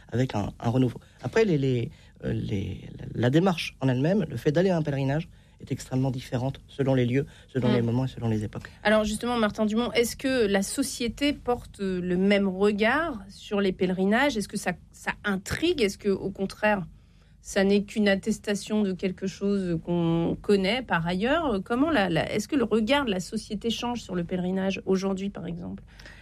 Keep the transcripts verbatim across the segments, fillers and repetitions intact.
avec un, un renouveau. Après, les, les, les, la démarche en elle-même, le fait d'aller à un pèlerinage, est extrêmement différente selon les lieux, selon mmh. les moments et selon les époques. Alors justement, Martin Dumont, est-ce que la société porte le même regard sur les pèlerinages ? Est-ce que ça, ça intrigue ? Est-ce qu'au contraire, ça n'est qu'une attestation de quelque chose qu'on connaît par ailleurs ? Comment la, la, est-ce que le regard de la société change sur le pèlerinage aujourd'hui, par exemple ?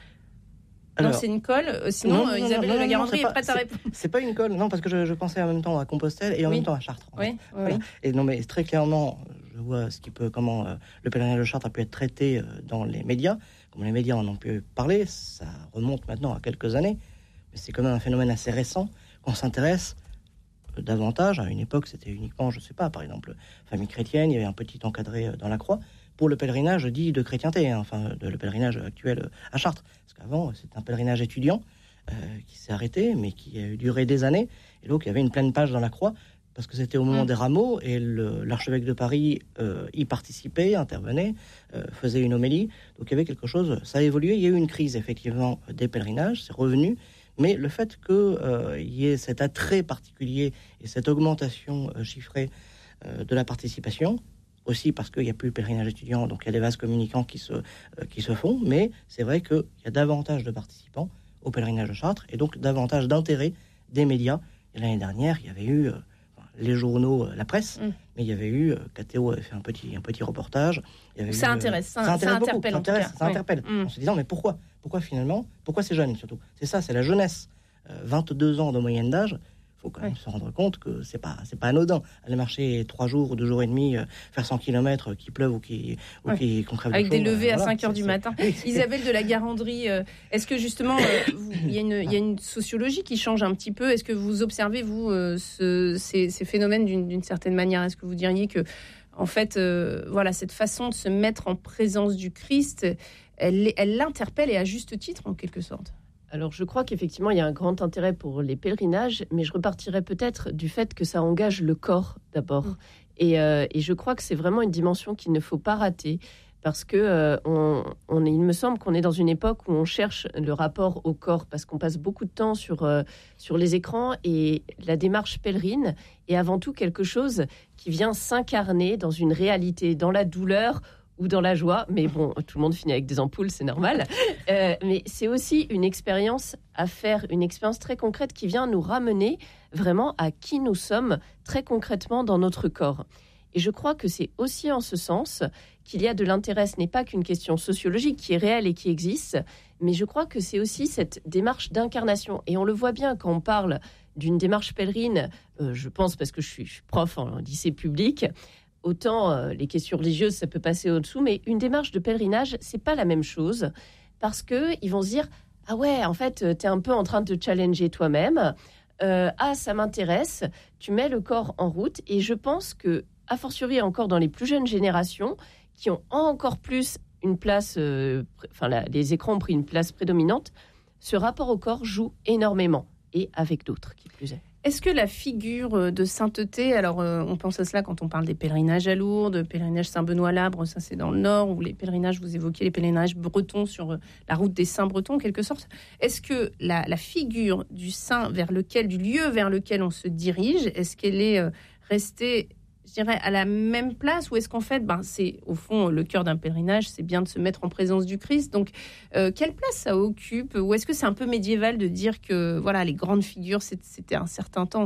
Alors, non, c'est une colle. Sinon, non, non, Isabelle non, non, de la Garandrie est prête à répondre. C'est pas une colle, non, parce que je, je pensais en même temps à Compostelle et en oui. même temps à Chartres. En oui, fait. oui. Voilà. Et non, mais très clairement, je vois ce qui peut, comment euh, le pèlerinage de Chartres a pu être traité euh, dans les médias. Comme les médias en ont pu parler, ça remonte maintenant à quelques années, mais c'est quand même un phénomène assez récent qu'on s'intéresse euh, davantage. À une époque, c'était uniquement, je sais pas, par exemple, famille chrétienne, il y avait un petit encadré euh, dans la croix. Pour le pèlerinage dit de chrétienté, hein, enfin de, le pèlerinage actuel à Chartres. Parce qu'avant, c'était un pèlerinage étudiant euh, qui s'est arrêté, mais qui a duré des années. Et donc, il y avait une pleine page dans la croix, parce que c'était au moment mmh. des rameaux, et le, l'archevêque de Paris euh, y participait, intervenait, euh, faisait une homélie. Donc, il y avait quelque chose, ça a évolué. Il y a eu une crise, effectivement, des pèlerinages, c'est revenu. Mais le fait qu'il euh, y ait cet attrait particulier et cette augmentation euh, chiffrée euh, de la participation, aussi parce qu'il n'y a plus le pèlerinage étudiant, donc il y a des vases communicants qui se, euh, qui se font, mais c'est vrai qu'il y a davantage de participants au pèlerinage de Chartres, et donc davantage d'intérêt des médias. Et l'année dernière, il y avait eu euh, les journaux, euh, la presse, mm. mais il y avait eu, euh, K T O avait fait un petit, un petit reportage. Il y avait ça, eu, intéresse, euh, ça, ça intéresse, ça beaucoup, interpelle ça intéresse, ça oui. interpelle, mm. en se disant, mais pourquoi Pourquoi finalement Pourquoi ces jeunes, surtout C'est ça, c'est la jeunesse. Euh, vingt-deux ans de moyenne d'âge. Il faut quand même oui. se rendre compte que c'est pas c'est pas anodin. Aller marcher trois jours ou deux jours et demi, euh, faire cent kilomètres, qu'il pleuve ou qu'il ou oui. qu'il, qu'on crève avec de des chaud, levées euh, à voilà, cinq heures du matin. Isabelle de la Garandrie, euh, est-ce que justement il y a une il y a une sociologie qui change un petit peu ? Est-ce que vous observez vous euh, ce, ces, ces phénomènes d'une, d'une certaine manière ? Est-ce que vous diriez que en fait euh, voilà cette façon de se mettre en présence du Christ, elle elle l'interpelle et à juste titre en quelque sorte ? Alors, je crois qu'effectivement, il y a un grand intérêt pour les pèlerinages, mais je repartirais peut-être du fait que ça engage le corps d'abord. Mmh. Et, euh, et je crois que c'est vraiment une dimension qu'il ne faut pas rater, parce que euh, on, on est, il me semble qu'on est dans une époque où on cherche le rapport au corps, parce qu'on passe beaucoup de temps sur, euh, sur les écrans, et la démarche pèlerine est avant tout quelque chose qui vient s'incarner dans une réalité, dans la douleur, ou dans la joie, mais bon, tout le monde finit avec des ampoules, c'est normal. Euh, mais c'est aussi une expérience à faire, une expérience très concrète qui vient nous ramener vraiment à qui nous sommes très concrètement dans notre corps. Et je crois que c'est aussi en ce sens qu'il y a de l'intérêt. Ce n'est pas qu'une question sociologique qui est réelle et qui existe, mais je crois que c'est aussi cette démarche d'incarnation. Et on le voit bien quand on parle d'une démarche pèlerine, euh, je pense parce que je suis, je suis prof en lycée public. Autant euh, les questions religieuses, ça peut passer au-dessous, mais une démarche de pèlerinage, c'est pas la même chose, parce qu'ils vont se dire « Ah ouais, en fait, t'es un peu en train de te challenger toi-même. Euh, ah, ça m'intéresse. » Tu mets le corps en route. Et je pense que, a fortiori encore dans les plus jeunes générations, qui ont encore plus une place, euh, enfin, la, les écrans ont pris une place prédominante, ce rapport au corps joue énormément, et avec d'autres, qui plus est. Est-ce que la figure de sainteté, alors euh, on pense à cela quand on parle des pèlerinages à Lourdes, pèlerinage Saint-Benoît-Labre, ça c'est dans le Nord, ou les pèlerinages, vous évoquiez les pèlerinages bretons sur euh, la route des saints bretons en quelque sorte. Est-ce que la, la figure du saint vers lequel, du lieu vers lequel on se dirige, est-ce qu'elle est euh, restée, je dirais, à la même place, ou est-ce qu'en fait, ben, c'est au fond le cœur d'un pèlerinage, c'est bien de se mettre en présence du Christ. Donc, euh, quelle place ça occupe ? Ou est-ce que c'est un peu médiéval de dire que voilà, les grandes figures, c'était un certain temps ?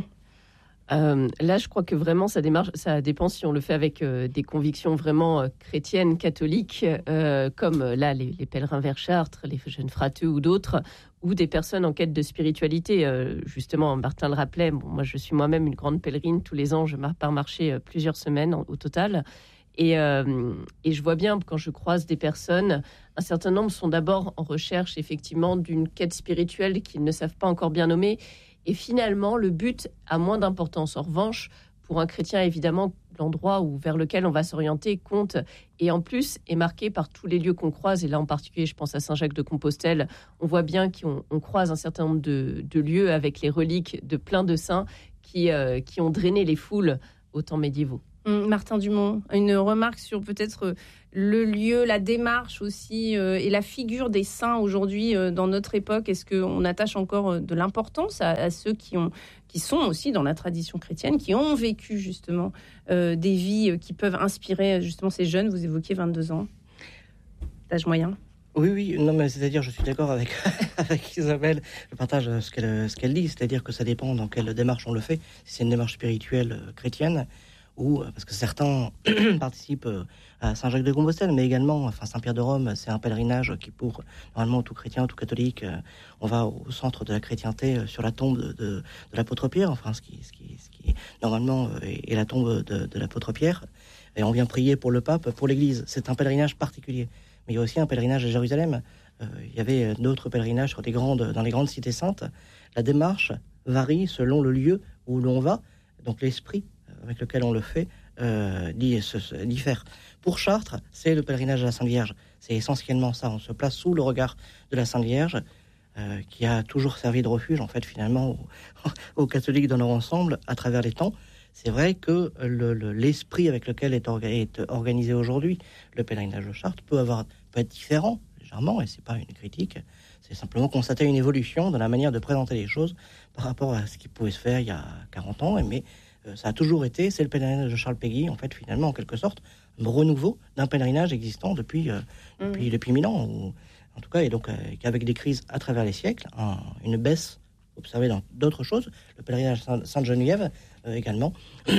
Euh, là, je crois que vraiment, ça, démarche, ça dépend si on le fait avec euh, des convictions vraiment euh, chrétiennes, catholiques, euh, comme euh, là, les, les pèlerins vers Chartres, les jeunes frateux ou d'autres, ou des personnes en quête de spiritualité. Euh, justement, Martin le rappelait, bon, moi, je suis moi-même une grande pèlerine. Tous les ans, je pars marcher euh, plusieurs semaines en, au total. Et, euh, et je vois bien, quand je croise des personnes, un certain nombre sont d'abord en recherche, effectivement, d'une quête spirituelle qu'ils ne savent pas encore bien nommer. Et finalement, le but a moins d'importance. En revanche, pour un chrétien, évidemment, l'endroit où, vers lequel on va s'orienter compte. Et en plus, est marqué par tous les lieux qu'on croise. Et là, en particulier, je pense à Saint-Jacques-de-Compostelle. On voit bien qu'on on croise un certain nombre de, de lieux avec les reliques de plein de saints qui, euh, qui ont drainé les foules aux temps médiévaux. Martin Dumont, une remarque sur peut-être le lieu, la démarche aussi euh, et la figure des saints aujourd'hui euh, dans notre époque. Est-ce qu'on attache encore de l'importance à, à ceux qui, ont, qui sont aussi dans la tradition chrétienne, qui ont vécu justement euh, des vies qui peuvent inspirer justement ces jeunes? Vous évoquiez vingt-deux ans, d'âge moyen. Oui, oui, non, mais c'est-à-dire, je suis d'accord avec, avec Isabelle, je partage ce qu'elle, ce qu'elle dit, c'est-à-dire que ça dépend dans quelle démarche on le fait, si c'est une démarche spirituelle euh, chrétienne, ou parce que certains participent euh, à Saint-Jacques-de-Compostelle, mais également, enfin, Saint-Pierre-de-Rome, c'est un pèlerinage qui, pour normalement tout chrétien, tout catholique, euh, on va au centre de la chrétienté euh, sur la tombe de, de, de l'apôtre Pierre, enfin, ce qui, ce qui, ce qui normalement euh, est, est la tombe de, de l'apôtre Pierre, et on vient prier pour le pape, pour l'Église. C'est un pèlerinage particulier. Mais il y a aussi un pèlerinage à Jérusalem. Euh, il y avait d'autres pèlerinages sur des grandes, dans les grandes cités saintes. La démarche varie selon le lieu où l'on va. Donc l'esprit avec lequel on le fait euh, diffère. Pour Chartres, c'est le pèlerinage à la Sainte Vierge. C'est essentiellement ça. On se place sous le regard de la Sainte Vierge, euh, qui a toujours servi de refuge, en fait, finalement, aux, aux catholiques dans leur ensemble, à travers les temps. C'est vrai que le, le, l'esprit avec lequel est, orga, est organisé aujourd'hui le pèlerinage de Chartres peut, avoir, peut être différent, légèrement, et c'est pas une critique, c'est simplement constater une évolution dans la manière de présenter les choses par rapport à ce qui pouvait se faire il y a quarante ans, mais euh, ça a toujours été, c'est le pèlerinage de Charles Péguy, en fait, finalement, en quelque sorte, un renouveau d'un pèlerinage existant depuis, euh, mmh. depuis, depuis mille ans, ou, en tout cas, et donc euh, avec des crises à travers les siècles, un, une baisse observé dans d'autres choses. Le pèlerinage Sainte-Geneviève euh, également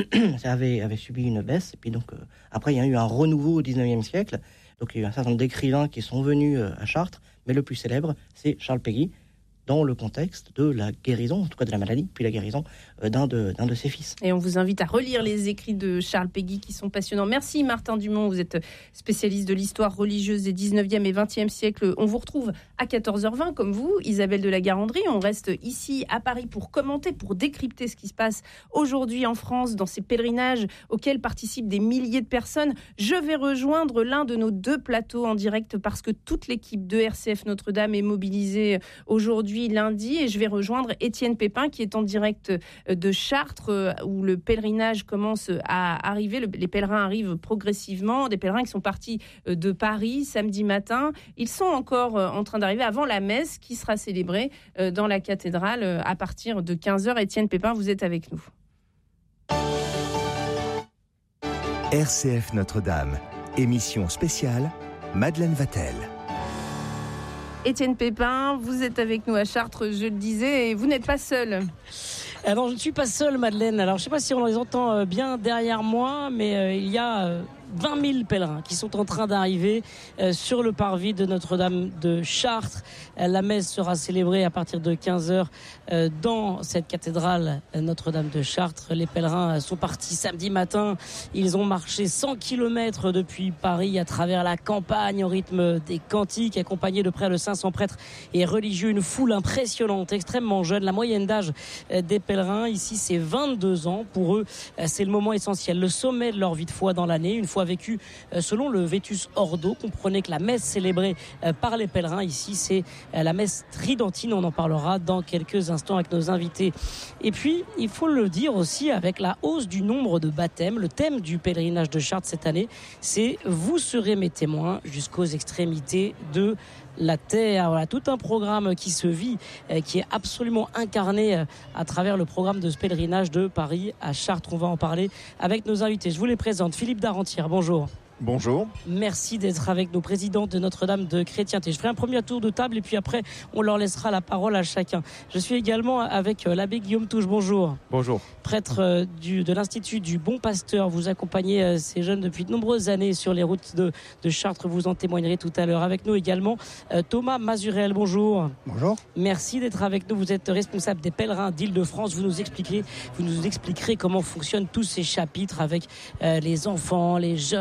ça avait, avait subi une baisse. Et puis donc, euh, après, il y a eu un renouveau au dix-neuvième siècle. Donc, il y a eu un certain nombre d'écrivains qui sont venus euh, à Chartres. Mais le plus célèbre, c'est Charles Péguy, dans le contexte de la guérison, en tout cas de la maladie, puis la guérison euh, d'un, de, d'un de ses fils. Et on vous invite à relire les écrits de Charles Péguy qui sont passionnants. Merci Martin Dumont, vous êtes spécialiste de l'histoire religieuse des dix-neuvième et vingtième siècles. On vous retrouve à quatorze heures vingt, comme vous, Isabelle de la Garandrie. On reste ici à Paris pour commenter, pour décrypter ce qui se passe aujourd'hui en France, dans ces pèlerinages auxquels participent des milliers de personnes. Je vais rejoindre l'un de nos deux plateaux en direct parce que toute l'équipe de R C F Notre-Dame est mobilisée aujourd'hui lundi, et je vais rejoindre Étienne Pépin qui est en direct de Chartres où le pèlerinage commence à arriver. Les pèlerins arrivent progressivement, des pèlerins qui sont partis de Paris samedi matin. Ils sont encore en train d'arriver avant la messe qui sera célébrée dans la cathédrale à partir de quinze heures. Étienne Pépin, vous êtes avec nous. R C F Notre-Dame, émission spéciale, Madeleine Vatel. Étienne Pépin, vous êtes avec nous à Chartres, je le disais, et vous n'êtes pas seul. Alors, je ne suis pas seul, Madeleine. Alors, je ne sais pas si on les entend bien derrière moi, mais euh, il y a euh, vingt mille pèlerins qui sont en train d'arriver euh, sur le parvis de Notre-Dame de Chartres. Euh, la messe sera célébrée à partir de quinze heures euh, dans cette cathédrale euh, Notre-Dame de Chartres. Les pèlerins sont partis samedi matin. Ils ont marché cent kilomètres depuis Paris à travers la campagne au rythme des cantiques, accompagnés de près de cinq cents prêtres et religieux. Une foule impressionnante, extrêmement jeune. La moyenne d'âge euh, des pèlerins ici, c'est vingt-deux ans. Pour eux, euh, c'est le moment essentiel, le sommet de leur vie de foi dans l'année. Une fois vécu selon le Vetus Ordo. Comprenez que la messe célébrée par les pèlerins ici, c'est la messe tridentine. On en parlera dans quelques instants avec nos invités. Et puis, il faut le dire aussi, avec la hausse du nombre de baptêmes, le thème du pèlerinage de Chartres cette année, c'est « Vous serez mes témoins jusqu'aux extrémités de la terre ». Voilà, tout un programme qui se vit, qui est absolument incarné à travers le programme de ce pèlerinage de Paris à Chartres. On va en parler avec nos invités. Je vous les présente. Philippe Darentière, bonjour. Bonjour. Merci d'être avec nos présidents de Notre-Dame de Chrétienté. Je ferai un premier tour de table et puis après, on leur laissera la parole à chacun. Je suis également avec l'abbé Guillaume Touche. Bonjour. Bonjour. Prêtre du, de l'Institut du Bon Pasteur. Vous accompagnez ces jeunes depuis de nombreuses années sur les routes de, de Chartres. Vous en témoignerez tout à l'heure. Avec nous également Thomas Mazurel. Bonjour. Bonjour. Merci d'être avec nous. Vous êtes responsable des pèlerins d'Île-de-France. Vous nous expliquez, vous nous expliquerez comment fonctionnent tous ces chapitres avec euh, les enfants, les jeunes, les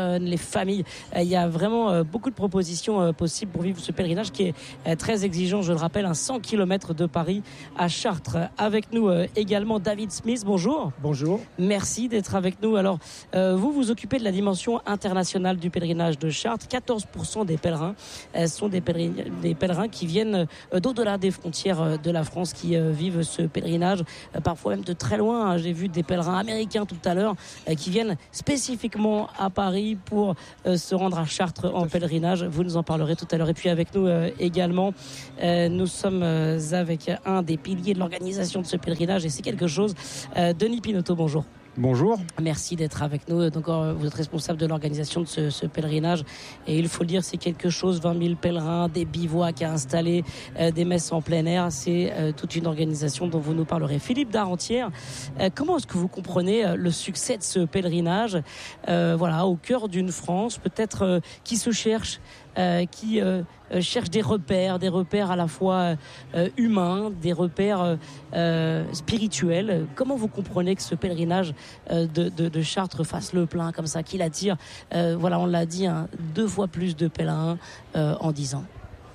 famille. Il y a vraiment beaucoup de propositions possibles pour vivre ce pèlerinage qui est très exigeant. Je le rappelle, un cent kilomètres de Paris à Chartres. Avec nous également David Smith. Bonjour. Bonjour. Merci d'être avec nous. Alors, euh, vous vous occupez de la dimension internationale du pèlerinage de Chartres. quatorze pour cent des pèlerins euh, sont des pèlerins, des pèlerins qui viennent euh, d'au-delà des frontières euh, de la France, qui euh, vivent ce pèlerinage, euh, parfois même de très loin. J'ai vu des pèlerins américains tout à l'heure euh, qui viennent spécifiquement à Paris pour euh, se rendre à Chartres en pèlerinage. Vous nous en parlerez tout à l'heure. Et puis avec nous euh, également, euh, nous sommes euh, avec un des piliers de l'organisation de ce pèlerinage et c'est quelque chose. Euh, Denis Pinotto, bonjour. Bonjour. Merci d'être avec nous. Donc, vous êtes responsable de l'organisation de ce, ce pèlerinage. Et il faut le dire, c'est quelque chose, vingt mille pèlerins, des bivouacs à installer, euh, des messes en plein air. C'est euh, toute une organisation dont vous nous parlerez. Philippe Darentière, euh, comment est-ce que vous comprenez euh, le succès de ce pèlerinage euh, voilà, au cœur d'une France, peut-être euh, qui se cherche Euh, qui euh, euh, cherchent des repères, des repères à la fois euh, humains, des repères euh, euh, spirituels. Comment vous comprenez que ce pèlerinage euh, de, de, de Chartres fasse le plein comme ça, qu'il attire, euh, voilà, on l'a dit, hein, deux fois plus de pèlerins euh, en dix ans?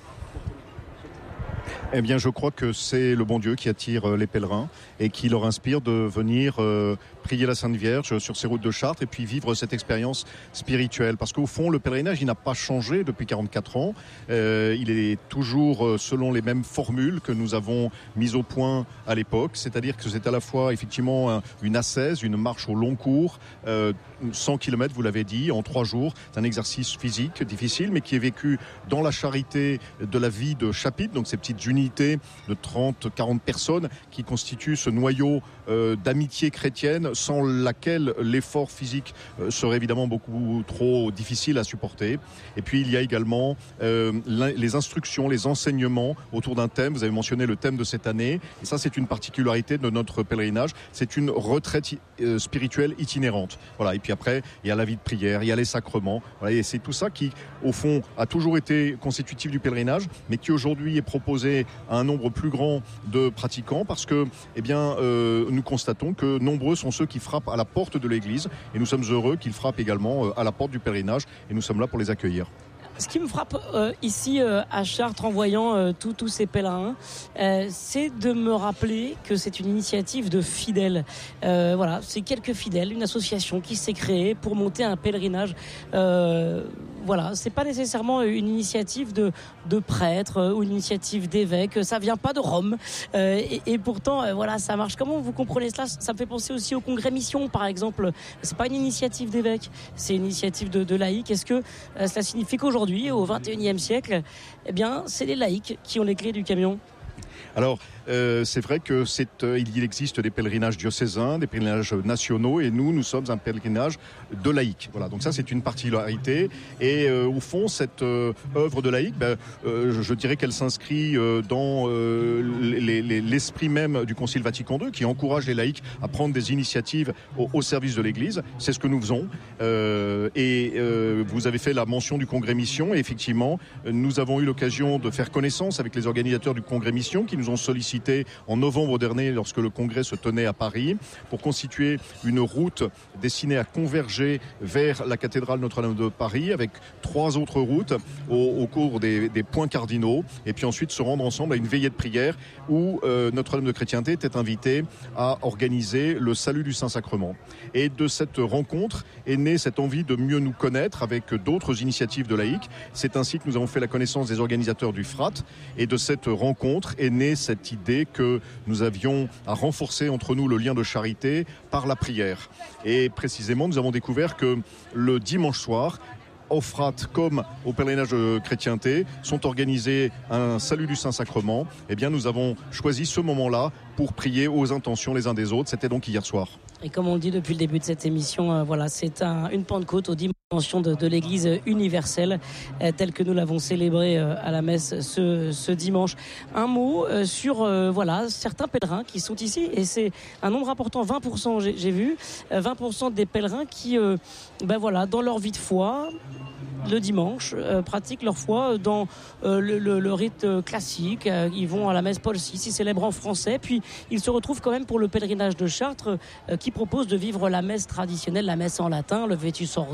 Eh bien, je crois que c'est le bon Dieu qui attire les pèlerins et qui leur inspire de venir euh, prier la Sainte Vierge sur ces routes de Chartres et puis vivre cette expérience spirituelle. Parce qu'au fond, le pèlerinage, il n'a pas changé depuis quarante-quatre ans. Euh, il est toujours selon les mêmes formules que nous avons mises au point à l'époque. C'est-à-dire que c'est à la fois, effectivement, une ascèse, une marche au long cours, euh, cent kilomètres, vous l'avez dit, en trois jours. C'est un exercice physique difficile, mais qui est vécu dans la charité de la vie de chapitre, donc ces petites unités de trente à quarante personnes qui constituent ce noyau euh, d'amitié chrétienne sans laquelle l'effort physique euh, serait évidemment beaucoup trop difficile à supporter. Et puis il y a également euh, les instructions, les enseignements autour d'un thème. Vous avez mentionné le thème de cette année, et ça c'est une particularité de notre pèlerinage. C'est une retraite euh, spirituelle itinérante. Voilà. Et puis après, il y a la vie de prière, il y a les sacrements. Voilà. Et c'est tout ça qui, au fond, a toujours été constitutif du pèlerinage, mais qui aujourd'hui est proposé à un nombre plus grand de pratiquants parce que, eh bien, euh, nous constatons que nombreux sont ceux qui frappent à la porte de l'église et nous sommes heureux qu'ils frappent également à la porte du pèlerinage et nous sommes là pour les accueillir. Ce qui me frappe euh, ici euh, à Chartres en voyant euh, tous ces pèlerins, euh, c'est de me rappeler que c'est une initiative de fidèles. Euh, voilà, c'est quelques fidèles, une association qui s'est créée pour monter un pèlerinage. Euh, voilà, c'est pas nécessairement une initiative de, de prêtres euh, ou une initiative d'évêques. Ça vient pas de Rome. Euh, et, et pourtant, euh, voilà, ça marche. Comment vous comprenez cela? Ça me fait penser aussi au Congrès Mission, par exemple. C'est pas une initiative d'évêques, c'est une initiative de, de laïcs. Est-ce que euh, cela signifie qu'aujourd'hui, Aujourd'hui, au vingt et unième siècle, eh bien, c'est les laïcs qui ont les clés du camion? Alors, euh, c'est vrai que c'est, euh, il existe des pèlerinages diocésains, des pèlerinages nationaux, et nous, nous sommes un pèlerinage de laïcs. Voilà, donc ça, c'est une particularité. Et euh, au fond, cette euh, œuvre de laïc, ben, euh, je dirais qu'elle s'inscrit euh, dans euh, les, les, l'esprit même du Concile Vatican deux, qui encourage les laïcs à prendre des initiatives au, au service de l'Église. C'est ce que nous faisons. Euh, et euh, vous avez fait la mention du Congrès Mission. Et effectivement, nous avons eu l'occasion de faire connaissance avec les organisateurs du Congrès Mission, qui nous ont sollicité en novembre dernier lorsque le congrès se tenait à Paris pour constituer une route destinée à converger vers la cathédrale Notre-Dame de Paris avec trois autres routes au, au cours des, des points cardinaux et puis ensuite se rendre ensemble à une veillée de prière où euh, Notre-Dame de Chrétienté était invitée à organiser le salut du Saint-Sacrement. Et de cette rencontre est née cette envie de mieux nous connaître avec d'autres initiatives de laïcs. C'est ainsi que nous avons fait la connaissance des organisateurs du F R A T et de cette rencontre est née cette idée que nous avions à renforcer entre nous le lien de charité par la prière. Et précisément, nous avons découvert que le dimanche soir, au F R A T comme au pèlerinage de chrétienté, sont organisés un salut du Saint-Sacrement. Eh bien, nous avons choisi ce moment-là pour prier aux intentions les uns des autres. C'était donc hier soir. Et comme on le dit depuis le début de cette émission, euh, voilà, c'est un, une Pentecôte aux dimensions de, de l'Église universelle, euh, telle que nous l'avons célébrée euh, à la messe ce, ce dimanche. Un mot euh, sur euh, voilà, certains pèlerins qui sont ici, et c'est un nombre important, vingt pour cent j'ai, j'ai vu, euh, vingt pour cent des pèlerins qui, euh, ben voilà, dans leur vie de foi, le dimanche, euh, pratiquent leur foi dans euh, le, le, le rite classique. Euh, ils vont à la messe Paul six, ils célèbrent en français, puis ils se retrouvent quand même pour le pèlerinage de Chartres euh, qui propose de vivre la messe traditionnelle, la messe en latin, le Vetus Ordo, la messe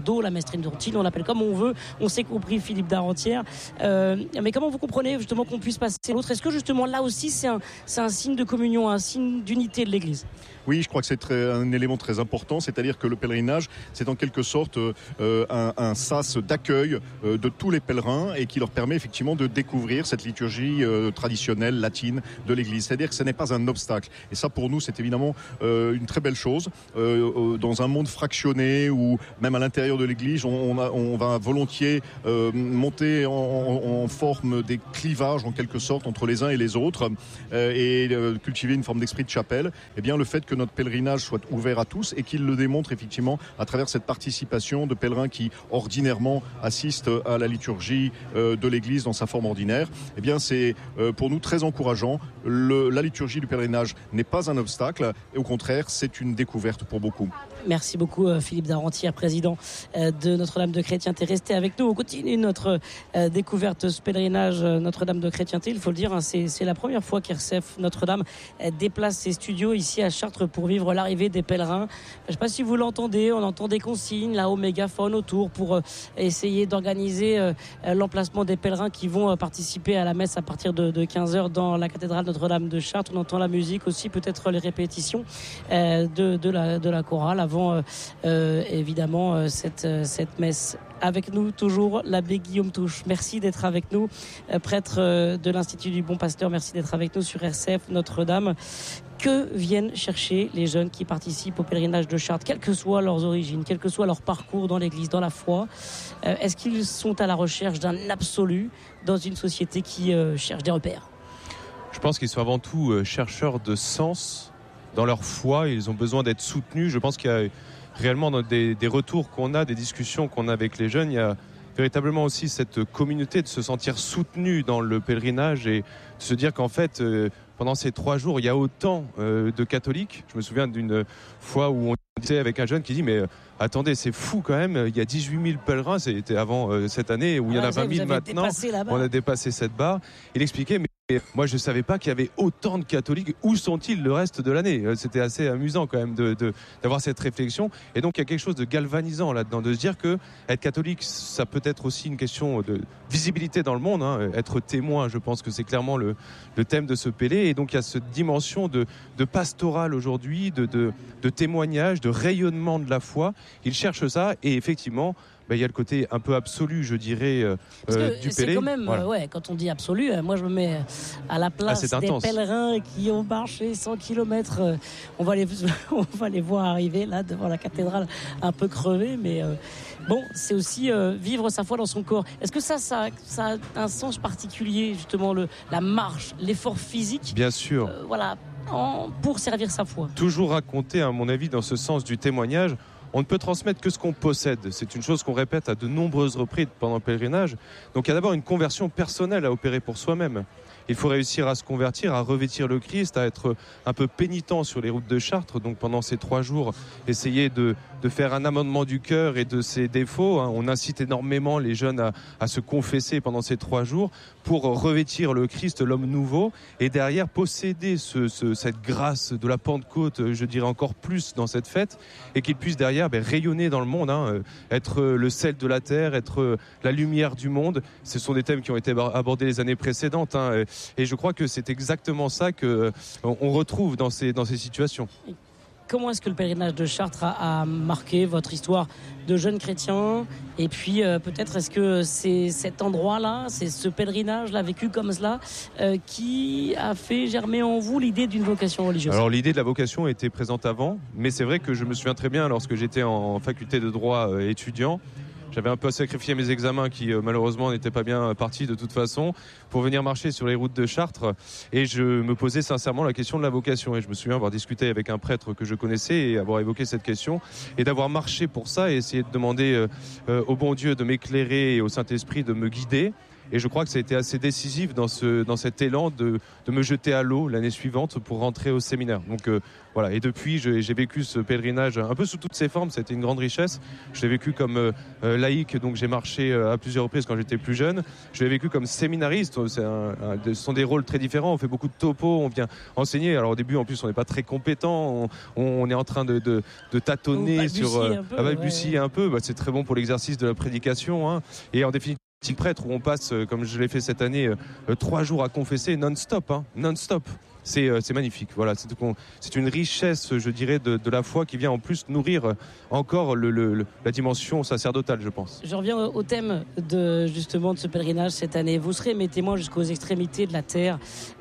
Catherine Dourtine, on l'appelle comme on veut, on s'est compris Philippe Darentière. Euh, mais comment vous comprenez justement qu'on puisse passer l'autre ? Est-ce que justement là aussi c'est un, c'est un signe de communion, un signe d'unité de l'Église ? Oui, je crois que c'est très, un élément très important, c'est-à-dire que le pèlerinage, c'est en quelque sorte euh, un, un sas d'accueil euh, de tous les pèlerins et qui leur permet effectivement de découvrir cette liturgie euh, traditionnelle latine de l'Église. C'est-à-dire que ce n'est pas un obstacle. Et ça, pour nous, c'est évidemment euh, une très belle chose. Euh, dans un monde fractionné ou même à l'intérieur de l'Église, on, on, a, on va volontiers euh, monter en, en, en forme des clivages, en quelque sorte, entre les uns et les autres euh, et euh, cultiver une forme d'esprit de chapelle. Eh bien, le fait que notre pèlerinage soit ouvert à tous et qu'il le démontre effectivement à travers cette participation de pèlerins qui ordinairement assistent à la liturgie euh, de l'Église dans sa forme ordinaire, eh bien c'est euh, pour nous très encourageant. Le, la liturgie du pèlerinage n'est pas un obstacle et au contraire c'est une découverte pour beaucoup. Merci beaucoup Philippe Darentière, président de Notre-Dame de Chrétienté. Restez avec nous, on continue notre découverte, ce pèlerinage Notre-Dame de Chrétienté. Il faut le dire, hein, c'est, c'est la première fois qu'R C F Notre-Dame déplace ses studios ici à Chartres pour vivre l'arrivée des pèlerins. Je ne sais pas si vous l'entendez, on entend des consignes là au mégaphone autour pour essayer d'organiser l'emplacement des pèlerins qui vont participer à la messe à partir de quinze heures dans la cathédrale Notre-Dame de Chartres. On entend la musique aussi, peut-être les répétitions de, de, la, de la chorale avant euh, évidemment euh, cette, euh, cette messe. Avec nous toujours l'abbé Guillaume Touche. Merci d'être avec nous, euh, prêtre euh, de l'Institut du Bon Pasteur. Merci d'être avec nous sur R C F Notre-Dame. Que viennent chercher les jeunes qui participent au pèlerinage de Chartres, quelles que soient leurs origines, quel que soit leur parcours dans l'Église, dans la foi? euh, Est-ce qu'ils sont à la recherche d'un absolu dans une société qui euh, cherche des repères? Je pense qu'ils sont avant tout euh, chercheurs de sens dans leur foi. Ils ont besoin d'être soutenus. Je pense qu'il y a réellement dans des, des retours qu'on a, des discussions qu'on a avec les jeunes, il y a véritablement aussi cette communauté de se sentir soutenu dans le pèlerinage et de se dire qu'en fait, euh, pendant ces trois jours, il y a autant euh, de catholiques. Je me souviens d'une fois où on disait avec un jeune qui dit mais euh, attendez, c'est fou quand même, il y a dix-huit mille pèlerins, c'était avant euh, cette année où ah, il y en a vingt mille maintenant, on a dépassé cette barre. Il expliquait mais moi je ne savais pas qu'il y avait autant de catholiques, où sont-ils le reste de l'année? C'était assez amusant quand même de, de, d'avoir cette réflexion et donc il y a quelque chose de galvanisant là-dedans, de se dire que être catholique ça peut être aussi une question de visibilité dans le monde, hein. Être témoin, je pense que c'est clairement le, le thème de ce Pélé et donc il y a cette dimension de, de pastoral aujourd'hui, de, de, de témoignage, de rayonnement de la foi. Ils cherchent ça et effectivement ben, il y a le côté un peu absolu, je dirais, euh, du Pélé. C'est quand même, voilà. ouais, quand on dit absolu, moi je me mets à la place ah, des pèlerins qui ont marché cent kilomètres. On va les, on va les voir arriver là devant la cathédrale un peu crevés, mais euh, bon, c'est aussi euh, vivre sa foi dans son corps. Est-ce que ça, ça, ça a un sens particulier, justement, le, la marche, l'effort physique? Bien sûr. Euh, voilà, en, pour servir sa foi. Toujours raconter, à mon avis, dans ce sens du témoignage. On ne peut transmettre que ce qu'on possède. C'est une chose qu'on répète à de nombreuses reprises pendant le pèlerinage. Donc il y a d'abord une conversion personnelle à opérer pour soi-même. Il faut réussir à se convertir, à revêtir le Christ, à être un peu pénitent sur les routes de Chartres. Donc pendant ces trois jours, essayer de, de faire un amendement du cœur et de ses défauts. On incite énormément les jeunes à, à se confesser pendant ces trois jours pour revêtir le Christ, l'homme nouveau, et derrière posséder ce, ce, cette grâce de la Pentecôte, je dirais encore plus dans cette fête, et qu'il puisse derrière ben, rayonner dans le monde, hein, être le sel de la terre, être la lumière du monde. Ce sont des thèmes qui ont été abordés les années précédentes, hein, et je crois que c'est exactement ça qu'on retrouve dans ces, dans ces situations. Comment est-ce que le pèlerinage de Chartres a, a marqué votre histoire de jeune chrétien? Et puis euh, peut-être est-ce que c'est cet endroit-là, c'est ce pèlerinage-là vécu comme cela euh, qui a fait germer en vous l'idée d'une vocation religieuse? Alors l'idée de la vocation était présente avant, mais c'est vrai que je me souviens très bien lorsque j'étais en faculté de droit euh, étudiant. J'avais un peu sacrifié mes examens qui euh, malheureusement n'étaient pas bien partis de toute façon pour venir marcher sur les routes de Chartres et je me posais sincèrement la question de la vocation et je me souviens avoir discuté avec un prêtre que je connaissais et avoir évoqué cette question et d'avoir marché pour ça et essayer de demander euh, euh, au bon Dieu de m'éclairer et au Saint-Esprit de me guider. Et je crois que ça a été assez décisif dans, ce, dans cet élan de, de me jeter à l'eau l'année suivante pour rentrer au séminaire. Donc euh, voilà, et depuis, je, j'ai vécu ce pèlerinage un peu sous toutes ses formes, c'était une grande richesse. Je l'ai vécu comme euh, laïque, donc j'ai marché euh, à plusieurs reprises quand j'étais plus jeune. Je l'ai vécu comme séminariste, c'est un, un, ce sont des rôles très différents, on fait beaucoup de topos, on vient enseigner. Alors au début, en plus, on n'est pas très compétent, on, on est en train de, de, de tâtonner sur... Euh, un peu, à balbutier ouais. un peu, bah, c'est très bon pour l'exercice de la prédication. Hein. Et en définitive, petit prêtre où on passe, comme je l'ai fait cette année, euh, trois jours à confesser non-stop, hein, non-stop. C'est, euh, c'est magnifique. Voilà, c'est, c'est une richesse, je dirais, de, de la foi qui vient en plus nourrir encore le, le, le, la dimension sacerdotale, je pense. Je reviens au thème de, justement, de ce pèlerinage cette année. Vous serez mes témoins jusqu'aux extrémités de la terre.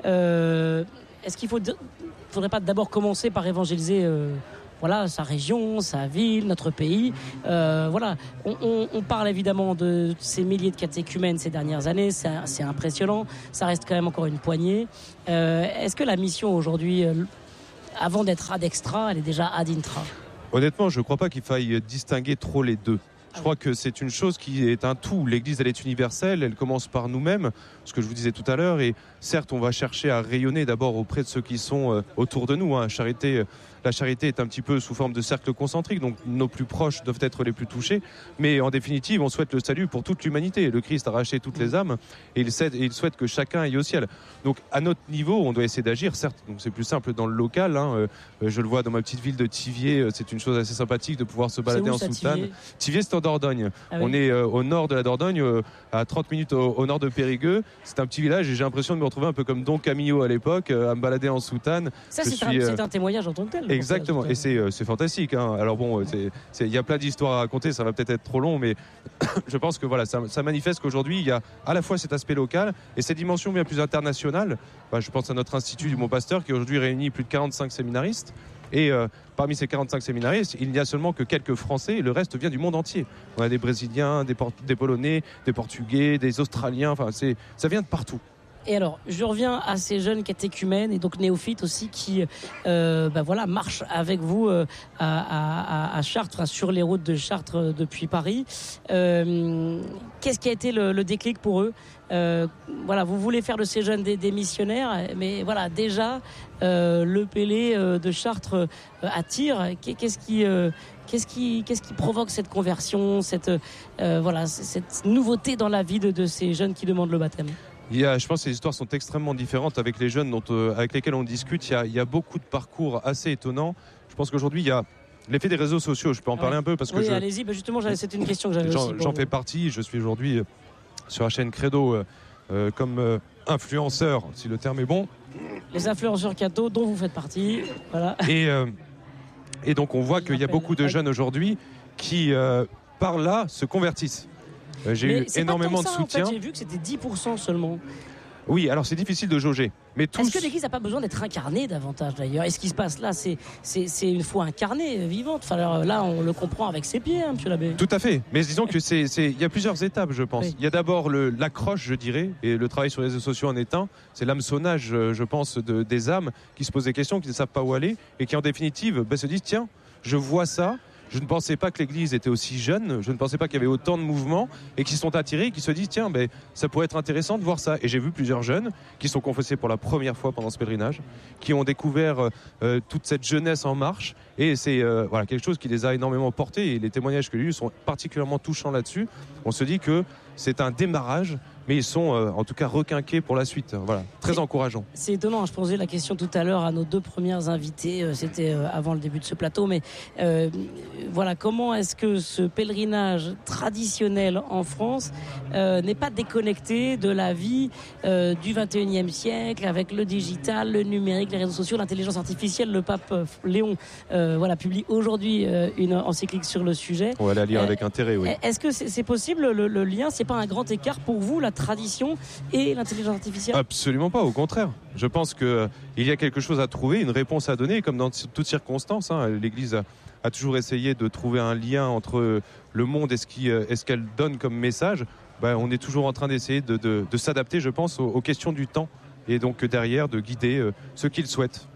Euh, est-ce qu'il ne faudrait pas d'abord commencer par évangéliser euh, voilà, sa région, sa ville, notre pays. Euh, voilà. on, on, on parle évidemment de ces milliers de catéchumènes ces dernières années, c'est, c'est impressionnant, ça reste quand même encore une poignée. Euh, est-ce que la mission aujourd'hui, euh, avant d'être ad extra, elle est déjà ad intra ? Honnêtement, je ne crois pas qu'il faille distinguer trop les deux. Je crois que c'est une chose qui est un tout. L'Église, elle est universelle, elle commence par nous-mêmes, ce que je vous disais tout à l'heure. Et certes, on va chercher à rayonner d'abord auprès de ceux qui sont euh, autour de nous. Hein. Charité, la charité est un petit peu sous forme de cercle concentrique, donc nos plus proches doivent être les plus touchés. Mais en définitive, on souhaite le salut pour toute l'humanité. Le Christ a racheté toutes les âmes et il, cède, et il souhaite que chacun aille au ciel. Donc à notre niveau, on doit essayer d'agir. Certes, donc c'est plus simple dans le local. Hein. Euh, je le vois dans ma petite ville de Thiviers. C'est une chose assez sympathique de pouvoir se balader où, en ça, soutane. Thiviers, Thiviers, c'est en Dordogne. Ah oui. On est euh, au nord de la Dordogne, euh, à trente minutes au, au nord de Périgueux. C'est un petit village et j'ai l'impression de me retrouver un peu comme Don Camillo à l'époque, euh, à me balader en soutane. Ça, c'est, suis, un, euh... c'est un témoignage en tant que tel. Exactement, et c'est, euh, c'est fantastique. Hein. Alors bon, il y a plein d'histoires à raconter, ça va peut-être être trop long, mais je pense que voilà, ça, ça manifeste qu'aujourd'hui, il y a à la fois cet aspect local et cette dimension bien plus internationale. Bah, je pense à notre institut du Mont Pasteur qui aujourd'hui réunit plus de quarante-cinq séminaristes. Et euh, parmi ces quarante-cinq séminaristes, il n'y a seulement que quelques Français et le reste vient du monde entier. On a des Brésiliens, des, Port- des Polonais, des Portugais, des Australiens, enfin c'est, ça vient de partout. Et alors, je reviens à ces jeunes catéchumènes et donc néophytes aussi qui euh, bah voilà, marchent avec vous euh, à, à, à Chartres, sur les routes de Chartres euh, depuis Paris. Euh, qu'est-ce qui a été le, le déclic pour eux ? Euh, voilà, vous voulez faire de ces jeunes des, des missionnaires, mais voilà, déjà, euh, le Pélé euh, de Chartres euh, attire. Qu'est-ce qui, euh, qu'est-ce qui, qu'est-ce qui provoque cette conversion, cette, euh, voilà, cette nouveauté dans la vie de, de ces jeunes qui demandent le baptême ? Il y a, je pense que les histoires sont extrêmement différentes avec les jeunes dont, euh, avec lesquels on discute. Il y, a, il y a beaucoup de parcours assez étonnants. Je pense qu'aujourd'hui, il y a l'effet des réseaux sociaux. Je peux en parler ouais. un peu parce que oui, je... allez-y. Bah justement, c'est une question que j'avais j'en, aussi. J'en fais partie. Je suis aujourd'hui sur la chaîne Credo euh, euh, comme euh, influenceur, si le terme est bon. Les influenceurs catho dont vous faites partie. Voilà. Et, euh, et donc, on voit qu'il y a beaucoup de jeunes aujourd'hui qui, euh, par là, se convertissent. Euh, j'ai mais eu énormément ça, de soutien. En fait, j'ai vu que c'était dix pour cent seulement. Oui, alors c'est difficile de jauger. Mais tous... Est-ce que l'Église n'a pas besoin d'être incarnée davantage d'ailleurs ? Et ce qui se passe là, c'est, c'est, c'est une foi incarnée, vivante. Enfin, alors, là, on le comprend avec ses pieds, hein, monsieur l'abbé. Tout à fait. Mais disons que c'est, c'est, il y a plusieurs étapes, je pense. Oui. Il y a d'abord le, l'accroche, je dirais, et le travail sur les réseaux sociaux en est un. C'est l'hameçonnage, je pense, de, des âmes qui se posent des questions, qui ne savent pas où aller, et qui en définitive ben, se disent tiens, je vois ça. Je ne pensais pas que l'Église était aussi jeune, je ne pensais pas qu'il y avait autant de mouvements et qui sont attirés, qui se disent tiens, ben, ça pourrait être intéressant de voir ça. Et j'ai vu plusieurs jeunes qui sont confessés pour la première fois pendant ce pèlerinage, qui ont découvert euh, toute cette jeunesse en marche. Et c'est euh, voilà, quelque chose qui les a énormément portés. Et les témoignages que j'ai eus sont particulièrement touchants là-dessus. On se dit que c'est un démarrage, mais ils sont euh, en tout cas requinqués pour la suite. Voilà, très c'est, encourageant. C'est étonnant, je posais la question tout à l'heure à nos deux premières invitées, c'était avant le début de ce plateau, mais euh, voilà, comment est-ce que ce pèlerinage traditionnel en France euh, n'est pas déconnecté de la vie euh, du vingt et unième siècle, avec le digital, le numérique, les réseaux sociaux, l'intelligence artificielle. Le pape Léon euh, voilà, publie aujourd'hui euh, une encyclique sur le sujet. On va la lire euh, avec intérêt, oui. Est-ce que c'est, c'est possible, le, le lien, c'est pas un grand écart pour vous, la tradition et l'intelligence artificielle ? Absolument pas, au contraire. Je pense qu'il euh, y a quelque chose à trouver, une réponse à donner, comme dans toutes circonstances. Hein, L'Église a, a toujours essayé de trouver un lien entre le monde et ce, qui, euh, et ce qu'elle donne comme message. Ben, on est toujours en train d'essayer de, de, de s'adapter, je pense, aux, aux questions du temps. Et donc derrière, de guider euh, ceux qui le souhaitent.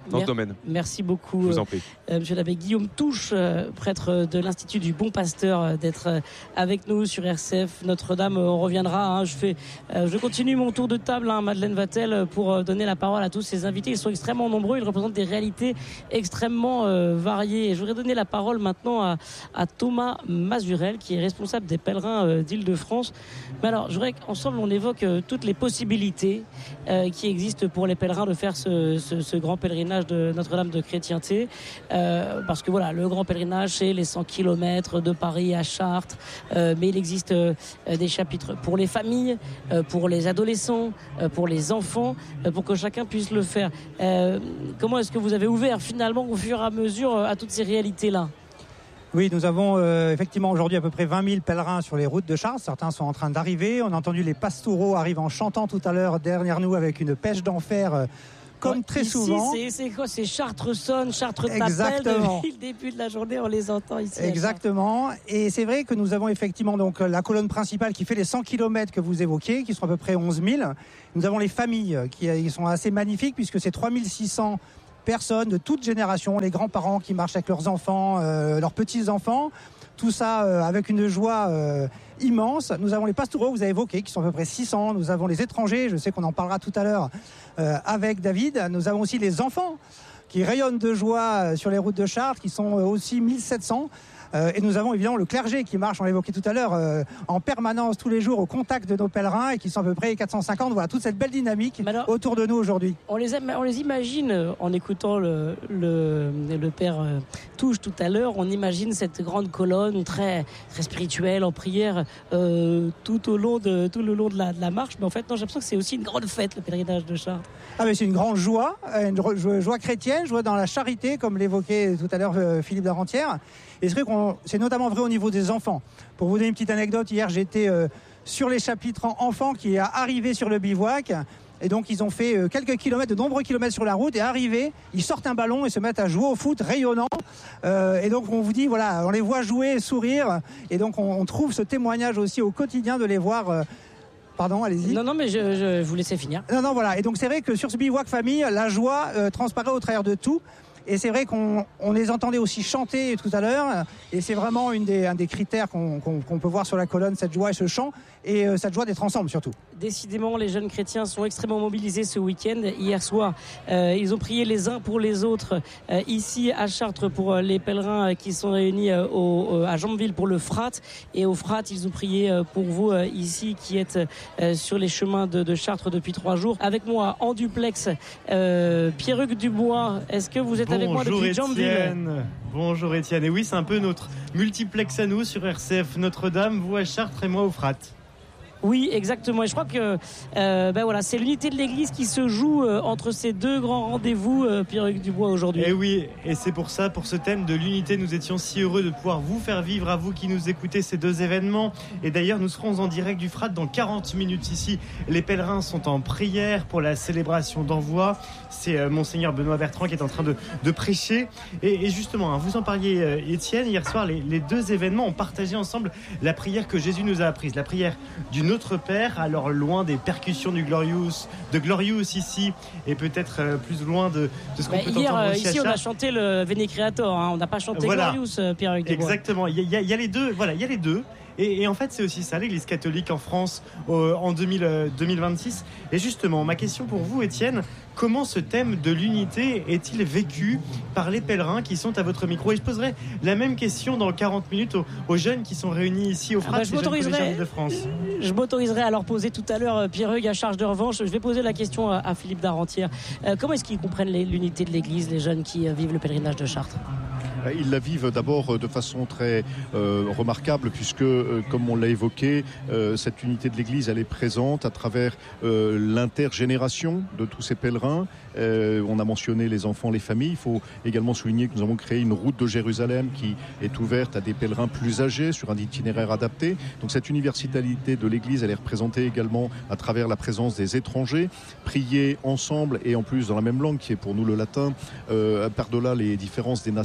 dans Mer- ce domaine. Merci beaucoup, Je vous en prie. euh, Monsieur l'abbé Guillaume Touche, euh, prêtre de l'Institut du Bon Pasteur, euh, d'être euh, avec nous sur R C F Notre-Dame. Euh, on reviendra. Hein, je fais, euh, je continue mon tour de table, hein, Madeleine Vatel, pour euh, donner la parole à tous ces invités. Ils sont extrêmement nombreux. Ils représentent des réalités extrêmement euh, variées. Et je voudrais donner la parole maintenant à, à Thomas Mazurel, qui est responsable des pèlerins euh, d'Île-de-France. Mais alors, je voudrais qu'ensemble on évoque euh, toutes les possibilités euh, qui existent pour les pèlerins de faire ce, ce, ce grand pèlerinage de Notre-Dame de Chrétienté, euh, parce que voilà, le grand pèlerinage, c'est les cent kilomètres de Paris à Chartres, euh, mais il existe euh, des chapitres pour les familles, euh, pour les adolescents, euh, pour les enfants, euh, pour que chacun puisse le faire. Euh, comment est-ce que vous avez ouvert finalement au fur et à mesure euh, à toutes ces réalités-là ? Oui, nous avons euh, effectivement aujourd'hui à peu près vingt mille pèlerins sur les routes de Chartres. Certains sont en train d'arriver. On a entendu les pastoraux arriver en chantant tout à l'heure derrière nous avec une pêche d'enfer. Euh, Comme ouais, très ici, souvent. C'est, c'est quoi ? C'est Chartres-Sonne, Chartres-T'appelle. Exactement. Depuis le début de la journée, on les entend ici. Exactement. Et c'est vrai que nous avons effectivement donc la colonne principale qui fait les cent kilomètres que vous évoquiez, qui sont à peu près onze mille. Nous avons les familles qui, qui sont assez magnifiques puisque c'est trois mille six cents personnes de toute génération, les grands-parents qui marchent avec leurs enfants, euh, leurs petits-enfants. Tout ça euh, avec une joie euh, immense. Nous avons les pastoraux que vous avez évoqués, qui sont à peu près six cents. Nous avons les étrangers, je sais qu'on en parlera tout à l'heure euh, avec David. Nous avons aussi les enfants qui rayonnent de joie sur les routes de Chartres, qui sont aussi mille sept cents. Euh, et nous avons évidemment le clergé qui marche, on l'évoquait tout à l'heure, euh, en permanence tous les jours au contact de nos pèlerins et qui sont à peu près quatre cent cinquante. Voilà, toute cette belle dynamique alors, autour de nous aujourd'hui. On les, aime, on les imagine en écoutant le, le, le père euh, Touche tout à l'heure, on imagine cette grande colonne très, très spirituelle en prière euh, tout au long, de, tout le long de, la, de la marche. Mais en fait, non, j'ai l'impression que c'est aussi une grande fête, le pèlerinage de Chartres. Ah mais c'est une grande joie, une joie chrétienne, joie dans la charité, comme l'évoquait tout à l'heure euh, Philippe Darentière. Et c'est vrai qu'on, c'est notamment vrai au niveau des enfants. Pour vous donner une petite anecdote, hier j'étais euh, sur les chapitres enfants qui est arrivé sur le bivouac. Et donc ils ont fait euh, quelques kilomètres, de nombreux kilomètres sur la route. Et arrivés, ils sortent un ballon et se mettent à jouer au foot rayonnant. Euh, et donc on vous dit, voilà, on les voit jouer, sourire. Et donc on, on trouve ce témoignage aussi au quotidien de les voir... Euh, Pardon, allez-y. Non, non, mais je, je vous laissais finir. Non, non, voilà. Et donc c'est vrai que sur ce bivouac famille, la joie euh, transparaît au travers de tout. Et c'est vrai qu'on on les entendait aussi chanter tout à l'heure. Et c'est vraiment une des, un des critères qu'on, qu'on, qu'on peut voir sur la colonne, cette joie et ce chant. Et euh, cette joie d'être ensemble surtout. Décidément, les jeunes chrétiens sont extrêmement mobilisés ce week-end. Hier soir, euh, ils ont prié les uns pour les autres euh, ici à Chartres pour euh, les pèlerins qui sont réunis euh, au, euh, à Jambeville pour le Frat. Et au Frat, ils ont prié euh, pour vous euh, ici qui êtes euh, sur les chemins de, de Chartres depuis trois jours. Avec moi en duplex, euh, Pierre-Hugues Dubois. Est-ce que vous êtes Bonjour avec moi depuis Jambeville ? Bonjour Étienne. Et oui, c'est un peu notre multiplex à nous sur R C F Notre-Dame, vous à Chartres et moi au Frat. Oui, exactement. Et je crois que euh, ben voilà, c'est l'unité de l'Église qui se joue euh, entre ces deux grands rendez-vous, euh, Pierre-Hugues Dubois, aujourd'hui. Et oui, et c'est pour ça, pour ce thème de l'unité, nous étions si heureux de pouvoir vous faire vivre, à vous qui nous écoutez, ces deux événements. Et d'ailleurs, nous serons en direct du Frat dans quarante minutes ici. Les pèlerins sont en prière pour la célébration d'envoi. C'est euh, Monseigneur Benoît Bertrand qui est en train de, de prêcher. Et, et justement, hein, vous en parliez, euh, Étienne, hier soir, les, les deux événements ont partagé ensemble la prière que Jésus nous a apprise, la prière du Notre Père, alors loin des percussions du Glorious, de Glorious ici, et peut-être euh, plus loin de, de ce qu'on bah, peut hier, entendre euh, aussi ici, à on a chanté le Veni Creator, hein, on n'a pas chanté voilà. Glorious, euh, Pierre-Hugues Dubois. Exactement, il y, y, y a les deux, voilà, il y a les deux. Et, et en fait, c'est aussi ça, l'Église catholique en France euh, en deux mille, euh, deux mille vingt-six. Et justement, ma question pour vous, Étienne, comment ce thème de l'unité est-il vécu par les pèlerins qui sont à votre micro ? Et je poserai la même question dans quarante minutes aux, aux jeunes qui sont réunis ici au Frat, ah bah, je m'autoriserai, de France. Je m'autoriserai à leur poser tout à l'heure, Pierre-Hugues, à charge de revanche. Je vais poser la question à, à Philippe Darentière. Euh, comment est-ce qu'ils comprennent les, l'unité de l'Église, les jeunes qui euh, vivent le pèlerinage de Chartres ? Ils la vivent d'abord de façon très euh, remarquable puisque, euh, comme on l'a évoqué, euh, cette unité de l'Église, elle est présente à travers euh, l'intergénération de tous ces pèlerins. Euh, on a mentionné les enfants, les familles. Il faut également souligner que nous avons créé une route de Jérusalem qui est ouverte à des pèlerins plus âgés sur un itinéraire adapté. Donc cette universalité de l'Église, elle est représentée également à travers la présence des étrangers. Prier ensemble et en plus dans la même langue qui est pour nous le latin, euh, par-delà les différences des nations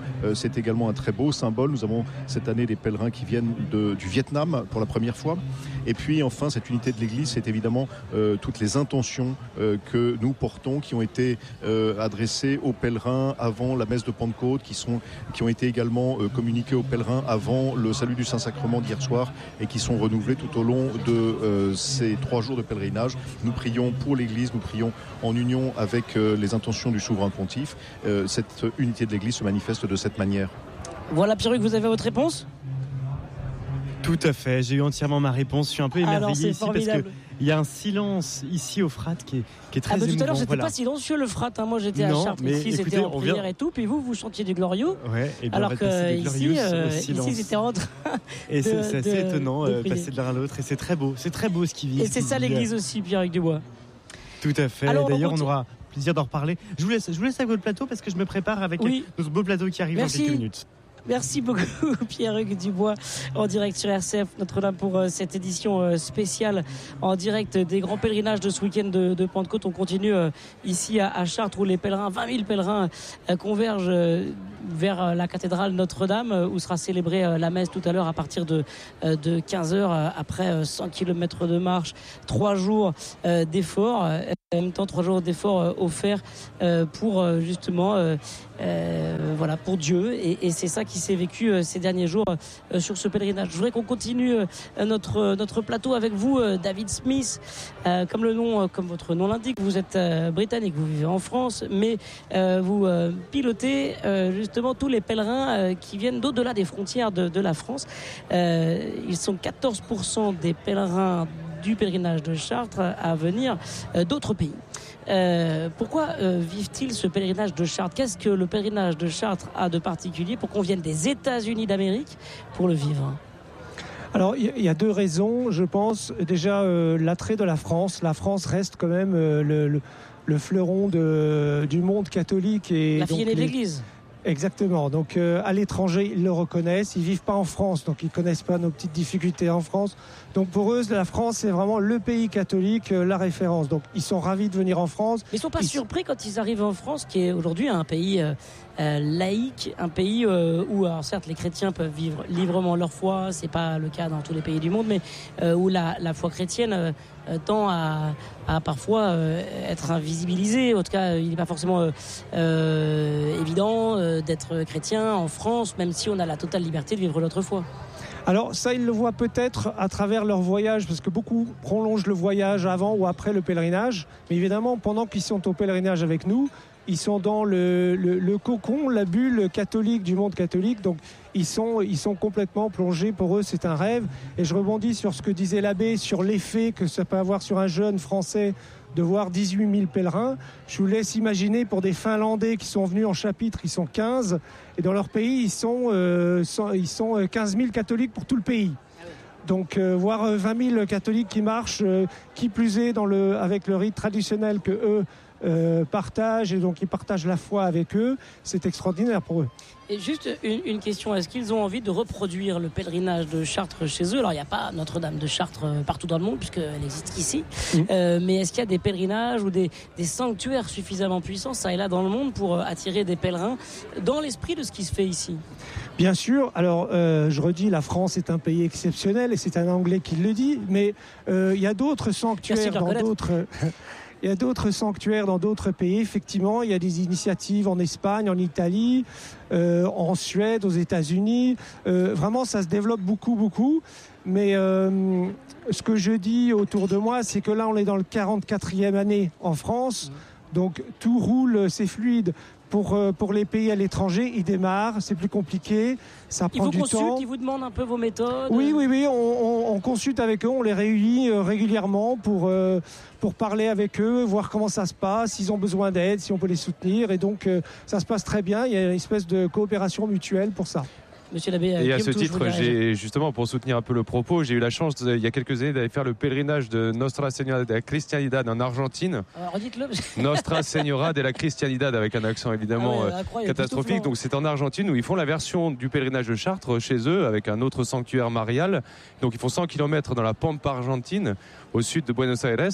euh, c'est également un très beau symbole. Nous avons cette année des pèlerins qui viennent de, du Vietnam pour la première fois. Et puis enfin, cette unité de l'Église, c'est évidemment euh, toutes les intentions euh, que nous portons, qui ont été euh, adressées aux pèlerins avant la messe de Pentecôte, qui, sont, qui ont été également euh, communiquées aux pèlerins avant le salut du Saint-Sacrement d'hier soir et qui sont renouvelées tout au long de euh, ces trois jours de pèlerinage. Nous prions pour l'Église, nous prions en union avec euh, les intentions du souverain pontife. Euh, cette unité de l'Église se manifeste de cette manière. Voilà, Pierruc, vous avez votre réponse ? Tout à fait, j'ai eu entièrement ma réponse. Je suis un peu émerveillé Alors, c'est ici parce formidable. qu'il y a un silence ici au Frat qui est, qui est très Ah bah émouvant. tout à l'heure, c'était Voilà. pas silencieux le Frat. Hein. Moi, j'étais Non, à Chartres. mais Ici, écoutez, c'était en on vient- prière et tout. Puis vous, vous chantiez du glorieux. Ouais, et bien Alors on va passer que des ici, glorieux euh, au ici, silence. c'était en train Et c'est de- c'est assez de- étonnant de euh, prier. passer de l'un à l'autre. Et c'est très beau, c'est très beau ce qui vit. Et ce c'est qui ça vit. l'église aussi, Pierruc Dubois. Tout à fait. Alors, on D'ailleurs, on continue. aura plaisir d'en reparler. Je vous laisse, je vous laisse avec votre plateau parce que je me prépare avec Oui. notre beau plateau qui arrive Merci. dans quelques minutes. Merci beaucoup Pierruc Dubois en direct sur R C F Notre-Dame pour euh, cette édition euh, spéciale en direct des grands pèlerinages de ce week-end de, de Pentecôte. On continue euh, ici à, à Chartres où les pèlerins, vingt mille pèlerins euh, convergent euh, vers euh, la cathédrale Notre-Dame euh, où sera célébrée euh, la messe tout à l'heure à partir de, euh, de quinze heures euh, après euh, cent kilomètres de marche, trois jours euh, d'efforts, euh, en même temps trois jours d'efforts euh, offerts euh, pour euh, justement euh, euh, voilà, pour Dieu et, et c'est ça qui s'est vécu euh, ces derniers jours euh, sur ce pèlerinage. Je voudrais qu'on continue euh, notre, notre plateau avec vous, euh, David Smith. Euh, comme le nom, euh, comme votre nom l'indique, vous êtes euh, britannique, vous vivez en France, mais euh, vous euh, pilotez euh, justement tous les pèlerins euh, qui viennent d'au-delà des frontières de, de la France. Euh, ils sont quatorze pour cent des pèlerins du pèlerinage de Chartres à venir euh, d'autres pays. Euh, pourquoi euh, vivent-ils ce pèlerinage de Chartres ? Qu'est-ce que le pèlerinage de Chartres a de particulier pour qu'on vienne des États-Unis d'Amérique pour le vivre ? Alors, il y a deux raisons, je pense. Déjà, euh, l'attrait de la France. La France reste quand même euh, le, le, le fleuron de, du monde catholique. Et La fille donc aînée de les- l'Église. Exactement. Donc, euh, à l'étranger, ils le reconnaissent. Ils vivent pas en France, donc ils connaissent pas nos petites difficultés en France. Donc, pour eux, la France, c'est vraiment le pays catholique, euh, la référence. Donc, ils sont ravis de venir en France. Mais ils ne sont pas Ils- surpris quand ils arrivent en France, qui est aujourd'hui un pays euh, euh, laïque, un pays euh, où, alors certes, les chrétiens peuvent vivre librement leur foi, c'est pas le cas dans tous les pays du monde, mais euh, où la, la foi chrétienne euh, euh, tend à, à parfois euh, être invisibilisée. En tout cas, il n'est pas forcément euh, euh, évident euh, d'être chrétien en France, même si on a la totale liberté de vivre notre foi. Alors ça, ils le voient peut-être à travers leur voyage, parce que beaucoup prolongent le voyage avant ou après le pèlerinage. Mais évidemment, pendant qu'ils sont au pèlerinage avec nous, ils sont dans le, le, le cocon, la bulle catholique du monde catholique. Donc ils sont, ils sont complètement plongés. Pour eux, c'est un rêve. Et je rebondis sur ce que disait l'abbé, sur l'effet que ça peut avoir sur un jeune Français de voir dix-huit mille pèlerins. Je vous laisse imaginer pour des Finlandais qui sont venus en chapitre, ils sont quinze. Et dans leur pays, ils sont, euh, sont- ils sont quinze mille catholiques pour tout le pays. Donc euh, voir euh, vingt mille catholiques qui marchent, euh, qui plus est dans le, avec le rite traditionnel que eux euh, partagent, et donc ils partagent la foi avec eux, c'est extraordinaire pour eux. Et juste une, une question, est-ce qu'ils ont envie de reproduire le pèlerinage de Chartres chez eux ? Alors il n'y a pas Notre-Dame de Chartres euh, partout dans le monde puisqu'elle existe qu'ici, Mmh. euh, mais est-ce qu'il y a des pèlerinages ou des, des sanctuaires suffisamment puissants, ça et là dans le monde, pour euh, attirer des pèlerins dans l'esprit de ce qui se fait ici ? Bien sûr, alors euh, je redis, la France est un pays exceptionnel et c'est un Anglais qui le dit, mais euh, il y a d'autres Merci sanctuaires de le dans reconnaître. d'autres... Il y a d'autres sanctuaires dans d'autres pays, effectivement. Il y a des initiatives en Espagne, en Italie, euh, en Suède, aux États-Unis. Euh, vraiment, ça se développe beaucoup, beaucoup. Mais euh, ce que je dis autour de moi, c'est que là, on est dans le quarante-quatrième année en France. Donc, tout roule, c'est fluide. Pour, euh, pour les pays à l'étranger, ils démarrent, c'est plus compliqué, ça Ils prend vous du consultent, temps. ils vous demandent un peu vos méthodes ? Oui, oui, oui, on, on, on consulte avec eux, on les réunit euh, régulièrement pour, euh, pour parler avec eux, voir comment ça se passe, s'ils ont besoin d'aide, si on peut les soutenir. Et donc, euh, ça se passe très bien, il y a une espèce de coopération mutuelle pour ça. Monsieur l'abbé, euh, Et à Guillaume ce Touche, titre, vous dirigez. j'ai justement pour soutenir un peu le propos, j'ai eu la chance de- il y a quelques années d'aller faire le pèlerinage de Nostra Señora de la Cristianidad en Argentine. Alors, redites-le. parce que- Nostra Señora de la Cristianidad avec un accent évidemment Ah ouais, euh, incroyable, catastrophique. époustouflant. Donc c'est en Argentine où ils font la version du pèlerinage de Chartres chez eux avec un autre sanctuaire marial. Donc ils font cent kilomètres dans la Pampa argentine au sud de Buenos Aires.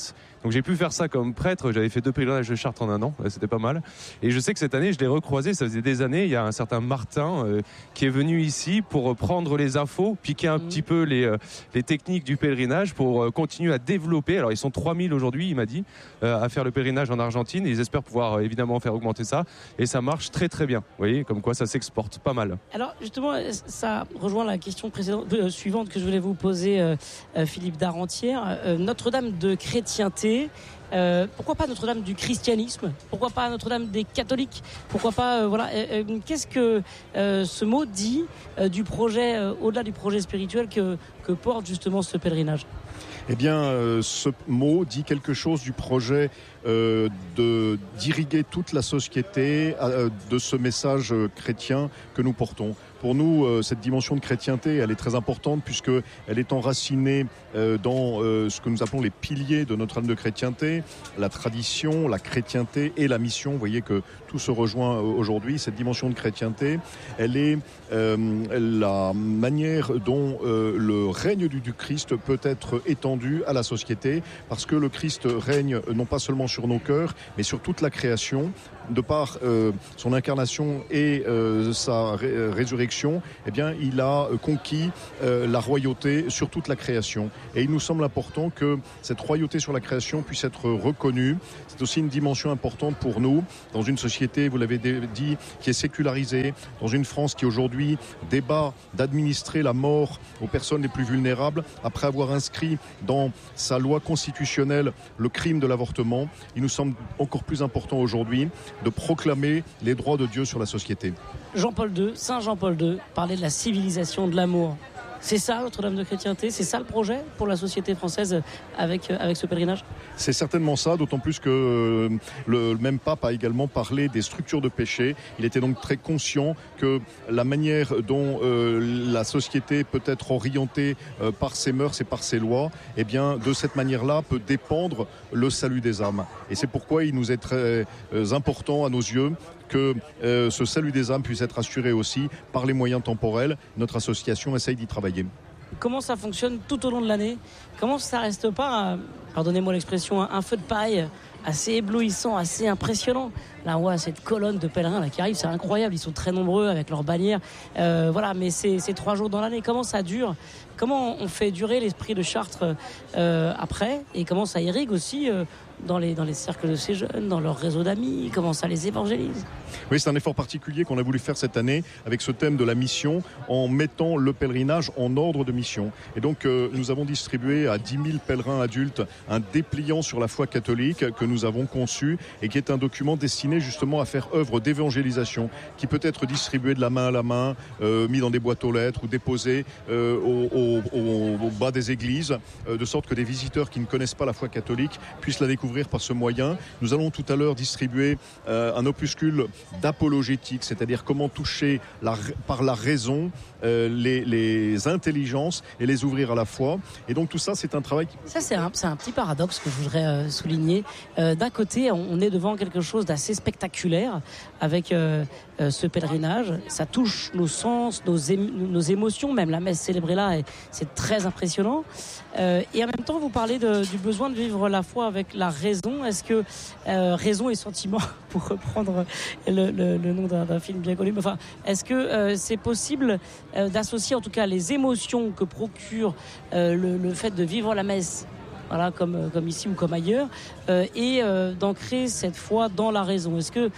Donc j'ai pu faire ça comme prêtre. J'avais fait deux pèlerinages de Chartres en un an, c'était pas mal. Et je sais que cette année, je l'ai recroisé. Ça faisait des années. Il y a un certain Martin euh, qui est venu ici pour prendre les infos, piquer un mmh. petit peu les, euh, les techniques du pèlerinage pour euh, continuer à développer. Alors ils sont trois mille aujourd'hui, il m'a dit, euh, à faire le pèlerinage en Argentine. Et ils espèrent pouvoir euh, évidemment faire augmenter ça. Et ça marche très très bien. Vous voyez, comme quoi ça s'exporte pas mal. Alors justement, ça rejoint la question précédente, euh, suivante que je voulais vous poser, euh, euh, Philippe Darentière. Euh, Notre-Dame de chrétienté. Euh, pourquoi pas Notre-Dame du christianisme? Pourquoi pas Notre-Dame des catholiques? Pourquoi pas euh, voilà euh, euh, qu'est-ce que euh, ce mot dit euh, du projet, euh, au-delà du projet spirituel que, que porte justement ce pèlerinage? Eh bien, euh, ce mot dit quelque chose du projet euh, de d'irriguer toute la société euh, de ce message euh, chrétien que nous portons. Pour nous, euh, cette dimension de chrétienté, elle est très importante puisqu'elle est enracinée euh, dans euh, ce que nous appelons les piliers de Notre-Dame de chrétienté, la tradition, la chrétienté et la mission. Vous voyez que tout se rejoint aujourd'hui. Cette dimension de chrétienté, elle est euh, la manière dont euh, le règne du, du Christ peut être étendu à la société, parce que le Christ règne non pas seulement sur nos cœurs, mais sur toute la création. De par euh, son incarnation et euh, sa ré- résurrection, eh bien, il a conquis euh, la royauté sur toute la création. Et il nous semble important que cette royauté sur la création puisse être reconnue. C'est aussi une dimension importante pour nous, dans une société, vous l'avez dit, qui est sécularisée, dans une France qui aujourd'hui débat d'administrer la mort aux personnes les plus vulnérables, après avoir inscrit dans sa loi constitutionnelle le crime de l'avortement. Il nous semble encore plus important aujourd'hui de proclamer les droits de Dieu sur la société. Jean-Paul deux, Saint Jean-Paul deux, parlait de la civilisation de l'amour. C'est ça Notre-Dame de chrétienté? C'est ça le projet pour la société française avec, avec ce pèlerinage? C'est certainement ça, d'autant plus que le même pape a également parlé des structures de péché. Il était donc très conscient que la manière dont euh, la société peut être orientée euh, par ses mœurs et par ses lois, eh bien, de cette manière-là peut dépendre le salut des âmes. Et c'est pourquoi il nous est très euh, important à nos yeux que euh, ce salut des âmes puisse être assuré aussi par les moyens temporels. Notre association essaye d'y travailler. Comment ça fonctionne tout au long de l'année? Comment ça reste pas, euh, pardonnez-moi l'expression, un, un feu de paille assez éblouissant, assez impressionnant? Là, ouais, cette colonne de pèlerins là, qui arrive, c'est incroyable. Ils sont très nombreux avec leurs bannières. Euh, voilà, mais c'est, c'est trois jours dans l'année. Comment ça dure? Comment on fait durer l'esprit de Chartres euh, après? Et comment ça irrigue aussi euh, dans les, dans les cercles de ces jeunes, dans leur réseau d'amis? Comment ça les évangélise? Oui, c'est un effort particulier qu'on a voulu faire cette année avec ce thème de la mission, en mettant le pèlerinage en ordre de mission. Et donc, euh, nous avons distribué à dix mille pèlerins adultes un dépliant sur la foi catholique que nous avons conçu et qui est un document destiné justement à faire œuvre d'évangélisation, qui peut être distribué de la main à la main, euh, mis dans des boîtes aux lettres ou déposé euh, au, au, au, au bas des églises, euh, de sorte que des visiteurs qui ne connaissent pas la foi catholique puissent la découvrir par ce moyen. Nous allons tout à l'heure distribuer euh, un opuscule d'apologétique, c'est-à-dire comment toucher la, par la raison euh, les, les intelligences et les ouvrir à la foi. Et donc tout ça, c'est un travail qui... Ça, c'est un, c'est un petit paradoxe que je voudrais euh, souligner. Euh, d'un côté, on est devant quelque chose d'assez spectaculaire avec euh, euh, ce pèlerinage. Ça touche nos sens, nos, émo- nos émotions, même la messe célébrée là, et c'est très impressionnant. Euh, et en même temps, vous parlez de, du besoin de vivre la foi avec la raison. Est-ce que euh, raison et sentiment, pour reprendre le, le, le nom d'un, d'un film bien connu, enfin, est-ce que euh, c'est possible euh, d'associer en tout cas les émotions que procure euh, le, le fait de vivre la messe, voilà, comme, comme ici ou comme ailleurs, euh, et euh, d'ancrer cette foi dans la raison? Est-ce que,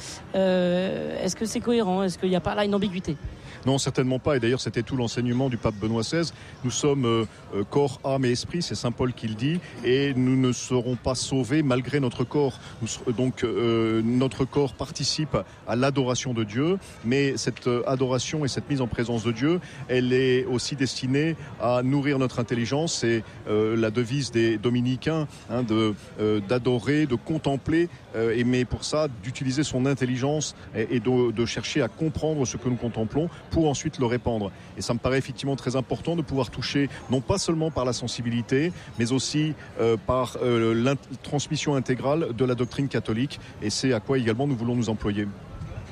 euh, est-ce que c'est cohérent? Est-ce qu'il n'y a pas là une ambiguïté? Non, certainement pas. Et d'ailleurs, c'était tout l'enseignement du pape Benoît seize. Nous sommes euh, corps, âme et esprit, c'est saint Paul qui le dit, et nous ne serons pas sauvés malgré notre corps. Nous, donc, euh, notre corps participe à l'adoration de Dieu, mais cette adoration et cette mise en présence de Dieu, elle est aussi destinée à nourrir notre intelligence. C'est euh, la devise des dominicains, hein, de, euh, d'adorer, de contempler, euh, et mais pour ça, d'utiliser son intelligence et, et de, de chercher à comprendre ce que nous contemplons, pour ensuite le répandre. Et ça me paraît effectivement très important de pouvoir toucher, non pas seulement par la sensibilité, mais aussi euh, par euh, la transmission intégrale de la doctrine catholique. Et c'est à quoi également nous voulons nous employer.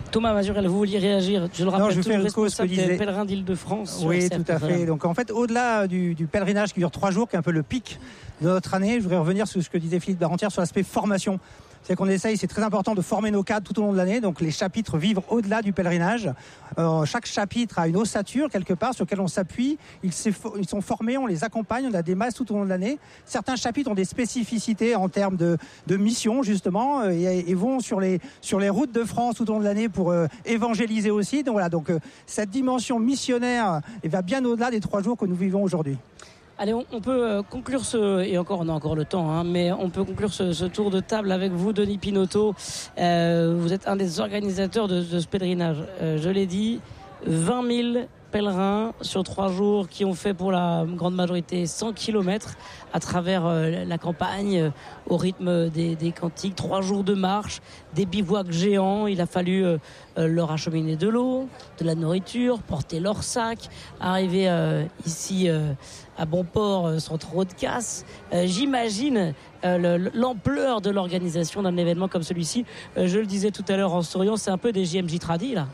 Thomas Mazurel, vous vouliez réagir? Je le rappelle, non, je tout fais le responsable responsable disait... des pèlerins d'Île-de-France. Oui, tout à fait. Donc en fait, au-delà du, du pèlerinage qui dure trois jours, qui est un peu le pic de notre année, je voudrais revenir sur ce que disait Philippe Barentière sur l'aspect formation. C'est qu'on essaye, c'est très important de former nos cadres tout au long de l'année. Donc les chapitres vivent au-delà du pèlerinage. Euh, chaque chapitre a une ossature quelque part sur laquelle on s'appuie. Ils, ils sont formés, on les accompagne, on a des masses tout au long de l'année. Certains chapitres ont des spécificités en termes de, de mission justement et, et vont sur les, sur les routes de France tout au long de l'année pour euh, évangéliser aussi. Donc voilà, donc euh, cette dimension missionnaire elle va bien au-delà des trois jours que nous vivons aujourd'hui. Allez, on, on peut euh, conclure ce, et encore on a encore le temps, hein, mais on peut conclure ce, ce tour de table avec vous, Denis Pinotto. Euh, vous êtes un des organisateurs de, de ce pèlerinage. Euh, je l'ai dit, vingt mille pèlerins sur trois jours qui ont fait pour la grande majorité cent kilomètres à travers euh, la campagne euh, au rythme des, des cantiques, trois jours de marche, des bivouacs géants. Il a fallu euh, euh, leur acheminer de l'eau, de la nourriture, porter leur sac, arriver euh, ici euh, à bon port euh, sans trop de casse. Euh, j'imagine euh, le, l'ampleur de l'organisation d'un événement comme celui-ci. Euh, je le disais tout à l'heure en souriant, c'est un peu des J M J Tradi là.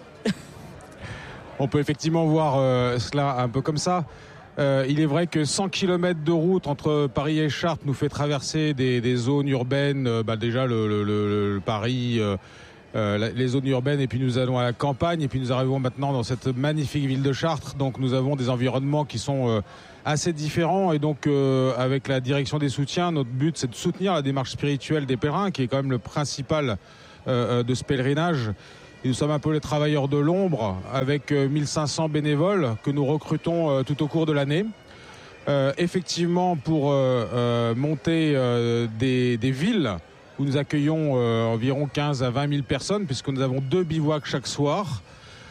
On peut effectivement voir euh, cela un peu comme ça. Euh, il est vrai que cent kilomètres de route entre Paris et Chartres nous fait traverser des, des zones urbaines, euh, bah déjà le, le, le, le Paris, euh, euh, les zones urbaines, et puis nous allons à la campagne, et puis nous arrivons maintenant dans cette magnifique ville de Chartres. Donc nous avons des environnements qui sont euh, assez différents, et donc euh, avec la direction des soutiens, notre but c'est de soutenir la démarche spirituelle des pèlerins, qui est quand même le principal euh, de ce pèlerinage. Et nous sommes un peu les travailleurs de l'ombre avec mille cinq cents bénévoles que nous recrutons euh, tout au cours de l'année. Euh, effectivement, pour euh, euh, monter euh, des, des villes où nous accueillons euh, environ quinze à vingt mille personnes, puisque nous avons deux bivouacs chaque soir.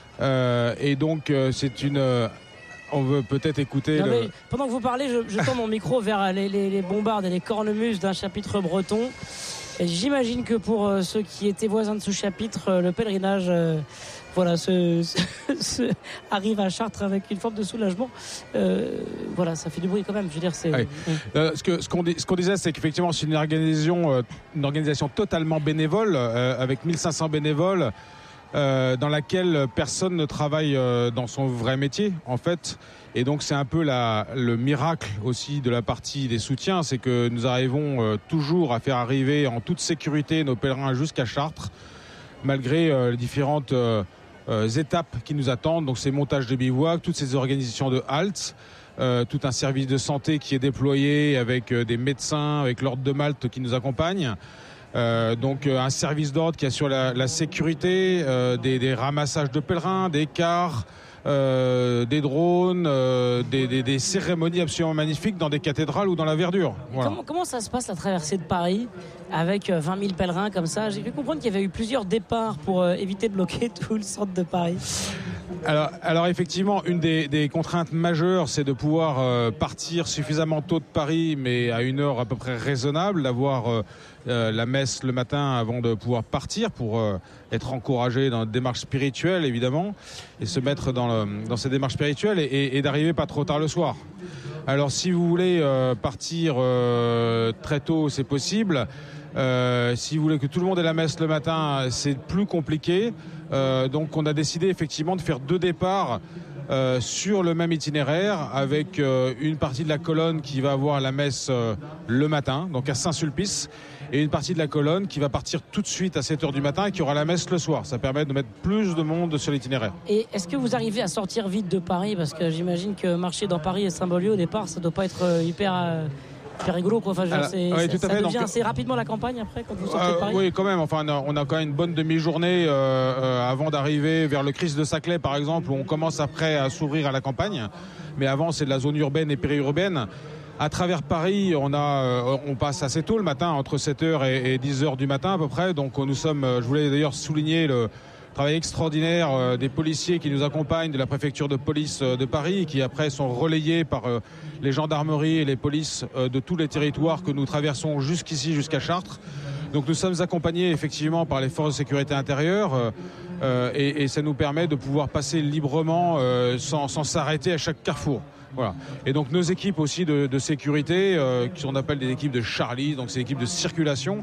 Euh, et donc, euh, c'est une... Euh, on veut peut-être écouter... Non, le... Pendant que vous parlez, je, je tends mon micro vers les, les, les bombardes et les cornemuses d'un chapitre breton. Et j'imagine que pour euh, ceux qui étaient voisins de ce chapitre, euh, le pèlerinage euh, voilà, se, se, se arrive à Chartres avec une forme de soulagement. Euh, voilà, ça fait du bruit quand même. Je veux dire, c'est. Oui. Euh, ce, que, ce, qu'on, ce qu'on disait, c'est qu'effectivement, c'est une organisation, euh, une organisation totalement bénévole, euh, avec mille cinq cents bénévoles, euh, dans laquelle personne ne travaille euh, dans son vrai métier, en fait. Et donc c'est un peu la, le miracle aussi de la partie des soutiens, c'est que nous arrivons euh, toujours à faire arriver en toute sécurité nos pèlerins jusqu'à Chartres, malgré euh, les différentes euh, euh, étapes qui nous attendent. Donc ces montages de bivouac, toutes ces organisations de haltes, euh, tout un service de santé qui est déployé avec euh, des médecins, avec l'ordre de Malte qui nous accompagne. Euh, donc euh, un service d'ordre qui assure la, la sécurité, euh, des, des ramassages de pèlerins, des cars, Euh, des drones, euh, des, des, des cérémonies absolument magnifiques dans des cathédrales ou dans la verdure. Voilà. Comment, comment ça se passe la traversée de Paris avec vingt mille pèlerins comme ça? J'ai pu comprendre qu'il y avait eu plusieurs départs pour euh, éviter de bloquer tout le centre de Paris. Alors, alors effectivement, une des, des contraintes majeures, c'est de pouvoir euh, partir suffisamment tôt de Paris, mais à une heure à peu près raisonnable, d'avoir euh, euh, la messe le matin avant de pouvoir partir pour euh, être encouragé dans notre démarche spirituelle, évidemment, et se mettre dans, le, dans cette démarche spirituelle et, et, et d'arriver pas trop tard le soir. Alors, si vous voulez euh, partir euh, très tôt, c'est possible. Euh, si vous voulez que tout le monde ait la messe le matin, c'est plus compliqué. Euh, donc on a décidé effectivement de faire deux départs euh, sur le même itinéraire, avec euh, une partie de la colonne qui va avoir la messe euh, le matin, donc à Saint-Sulpice, et une partie de la colonne qui va partir tout de suite à sept heures du matin et qui aura la messe le soir. Ça permet de mettre plus de monde sur l'itinéraire. Et est-ce que vous arrivez à sortir vite de Paris? Parce que j'imagine que marcher dans Paris et Saint-Beaulieu au départ, ça doit pas être hyper... Euh... C'est rigolo quoi. Enfin, genre, c'est, oui, tout ça, à fait. ça devient Donc, assez rapidement la campagne après quand vous sortez euh, de Paris. Oui, quand même. Enfin, on a quand même une bonne demi-journée euh, euh, avant d'arriver vers le Christ de Saclay, par exemple, où on commence après à s'ouvrir à la campagne. Mais avant, c'est de la zone urbaine et périurbaine. À travers Paris, on a, euh, on passe assez tôt le matin, entre sept heures et, et dix heures du matin à peu près. Donc, nous sommes. Je voulais d'ailleurs souligner le travail extraordinaire euh, des policiers qui nous accompagnent de la préfecture de police euh, de Paris, qui après sont relayés par euh, les gendarmeries et les polices euh, de tous les territoires que nous traversons jusqu'ici, jusqu'à Chartres. Donc nous sommes accompagnés effectivement par les forces de sécurité intérieure euh, euh, et, et ça nous permet de pouvoir passer librement euh, sans, sans s'arrêter à chaque carrefour. Voilà. Et donc nos équipes aussi de, de sécurité, euh, qui on appelle des équipes de Charlie, donc c'est des équipes de circulation,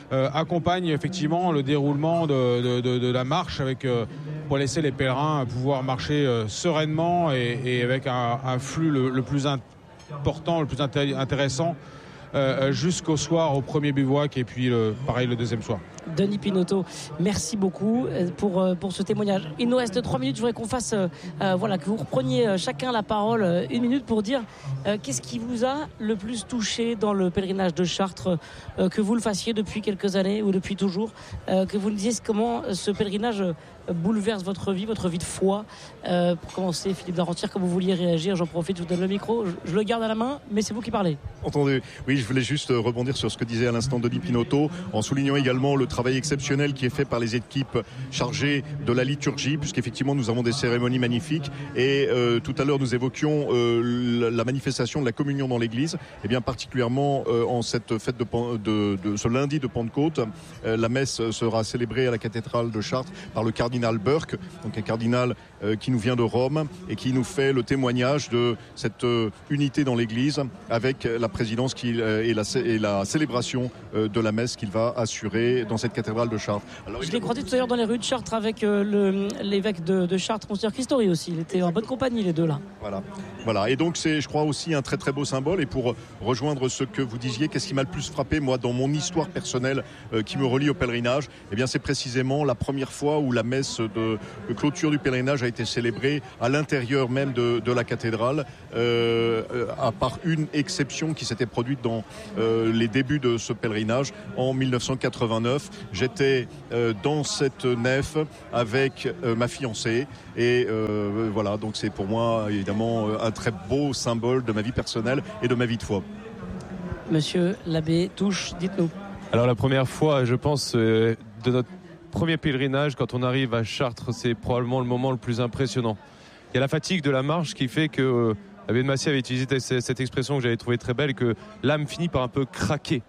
euh, accompagne effectivement le déroulement de, de, de, de la marche avec, euh, pour laisser les pèlerins pouvoir marcher euh, sereinement et, et avec un, un flux le, le plus important, le plus inté- intéressant euh, jusqu'au soir au premier bivouac et puis le, pareil le deuxième soir. Denis Pinotto, merci beaucoup pour, pour ce témoignage. Il nous reste trois minutes, je voudrais qu'on fasse, euh, voilà, que vous repreniez chacun la parole euh, une minute pour dire euh, qu'est-ce qui vous a le plus touché dans le pèlerinage de Chartres, euh, que vous le fassiez depuis quelques années ou depuis toujours, euh, que vous nous disiez comment ce pèlerinage bouleverse votre vie, votre vie de foi. Euh, pour commencer, Philippe Darentière, comme vous vouliez réagir, j'en profite, je vous donne le micro, je, je le garde à la main, mais c'est vous qui parlez. Entendu. Oui, je voulais juste rebondir sur ce que disait à l'instant Denis Pinotto, en soulignant également le travail exceptionnel qui est fait par les équipes chargées de la liturgie, puisqu'effectivement nous avons des cérémonies magnifiques et euh, tout à l'heure nous évoquions euh, la manifestation de la communion dans l'église, et bien particulièrement euh, en cette fête de, de, de ce lundi de Pentecôte, euh, la messe sera célébrée à la cathédrale de Chartres par le cardinal Burke, donc un cardinal euh, qui nous vient de Rome et qui nous fait le témoignage de cette euh, unité dans l'église avec la présidence qui, euh, et, la, et la célébration euh, de la messe qu'il va assurer dans cette cathédrale de Chartres. Alors, je l'ai croisé tout à l'heure dans les rues de Chartres avec euh, le, l'évêque de, de Chartres, Monseigneur Christori aussi. Il était en bonne compagnie, les deux là. Voilà, voilà. Et donc c'est, je crois, aussi un très très beau symbole. Et pour rejoindre ce que vous disiez, qu'est-ce qui m'a le plus frappé, moi, dans mon histoire personnelle euh, qui me relie au pèlerinage, eh bien c'est précisément la première fois où la messe de clôture du pèlerinage a été célébrée à l'intérieur même de, de la cathédrale, euh, à part une exception qui s'était produite dans euh, les débuts de ce pèlerinage en dix-neuf cent quatre-vingt-neuf. J'étais euh, dans cette nef avec euh, ma fiancée et euh, voilà, donc c'est pour moi évidemment un très beau symbole de ma vie personnelle et de ma vie de foi. Monsieur l'abbé Touche, dites-nous. Alors la première fois, je pense, euh, de notre premier pèlerinage, quand on arrive à Chartres, c'est probablement le moment le plus impressionnant. Il y a la fatigue de la marche qui fait que euh, l'abbé de Massy avait utilisé cette expression que j'avais trouvée très belle, que l'âme finit par un peu craquer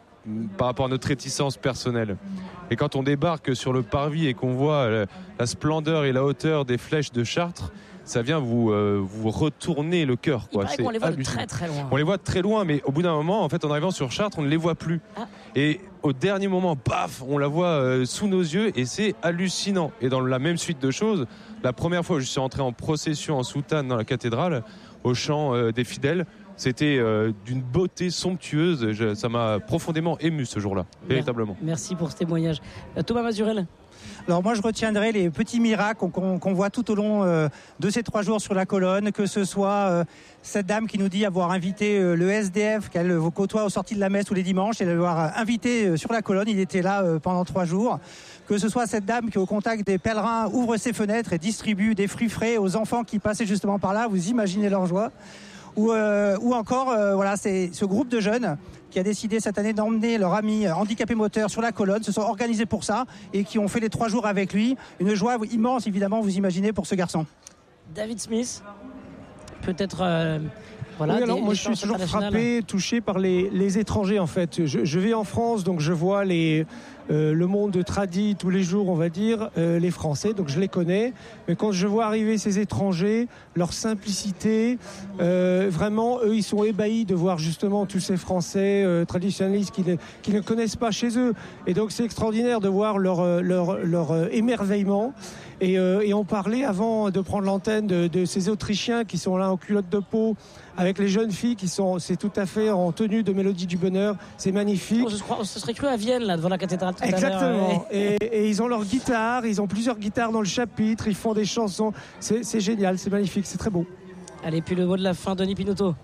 par rapport à notre réticence personnelle. Et quand on débarque sur le parvis et qu'on voit la, la splendeur et la hauteur des flèches de Chartres, ça vient vous, euh, vous retourner le cœur. Il paraît qu'on les voit de très très loin. On les voit de très loin, mais au bout d'un moment, en fait, en arrivant sur Chartres, on ne les voit plus. Ah. Et au dernier moment, paf, on la voit euh, sous nos yeux et c'est hallucinant. Et dans la même suite de choses, la première fois où je suis entré en procession en soutane dans la cathédrale, au chant euh, des fidèles, c'était euh, d'une beauté somptueuse. Je, ça m'a profondément ému ce jour-là, véritablement. Merci pour ce témoignage. Euh, Thomas Mazurel. Alors moi je retiendrai les petits miracles qu'on, qu'on voit tout au long euh, de ces trois jours sur la colonne, que ce soit euh, cette dame qui nous dit avoir invité euh, le S D F qu'elle vous côtoie aux sorties de la messe tous les dimanches et l'avoir invité euh, sur la colonne, il était là euh, pendant trois jours. Que ce soit cette dame qui au contact des pèlerins ouvre ses fenêtres et distribue des fruits frais aux enfants qui passaient justement par là, vous imaginez leur joie. Ou, euh, ou encore, euh, voilà, c'est ce groupe de jeunes qui a décidé cette année d'emmener leur ami handicapé moteur sur la colonne, se sont organisés pour ça et qui ont fait les trois jours avec lui. Une joie immense, évidemment, vous imaginez, pour ce garçon. David Smith, peut-être... Euh... Voilà, oui, alors des, moi des je suis toujours frappé, touché par les, les étrangers en fait. Je, je vais en France, donc je vois les, euh, le monde tradit tous les jours, on va dire, euh, les Français, donc je les connais. Mais quand je vois arriver ces étrangers, leur simplicité, euh, vraiment, eux, ils sont ébahis de voir justement tous ces Français euh, traditionnalistes qui ne, qui ne connaissent pas chez eux. Et donc c'est extraordinaire de voir leur, leur, leur émerveillement. Et, euh, et on parlait avant de prendre l'antenne de, de ces Autrichiens qui sont là en culotte de peau, avec les jeunes filles qui sont, c'est tout à fait en tenue de Mélodie du Bonheur, c'est magnifique. On se, on se serait cru à Vienne, là, devant la cathédrale tout Exactement. à l'heure. Et, et ils ont leur guitare, ils ont plusieurs guitares dans le chapitre, ils font des chansons, c'est, c'est génial, c'est magnifique, c'est très beau. Allez, puis le mot de la fin, Denis Pinotto.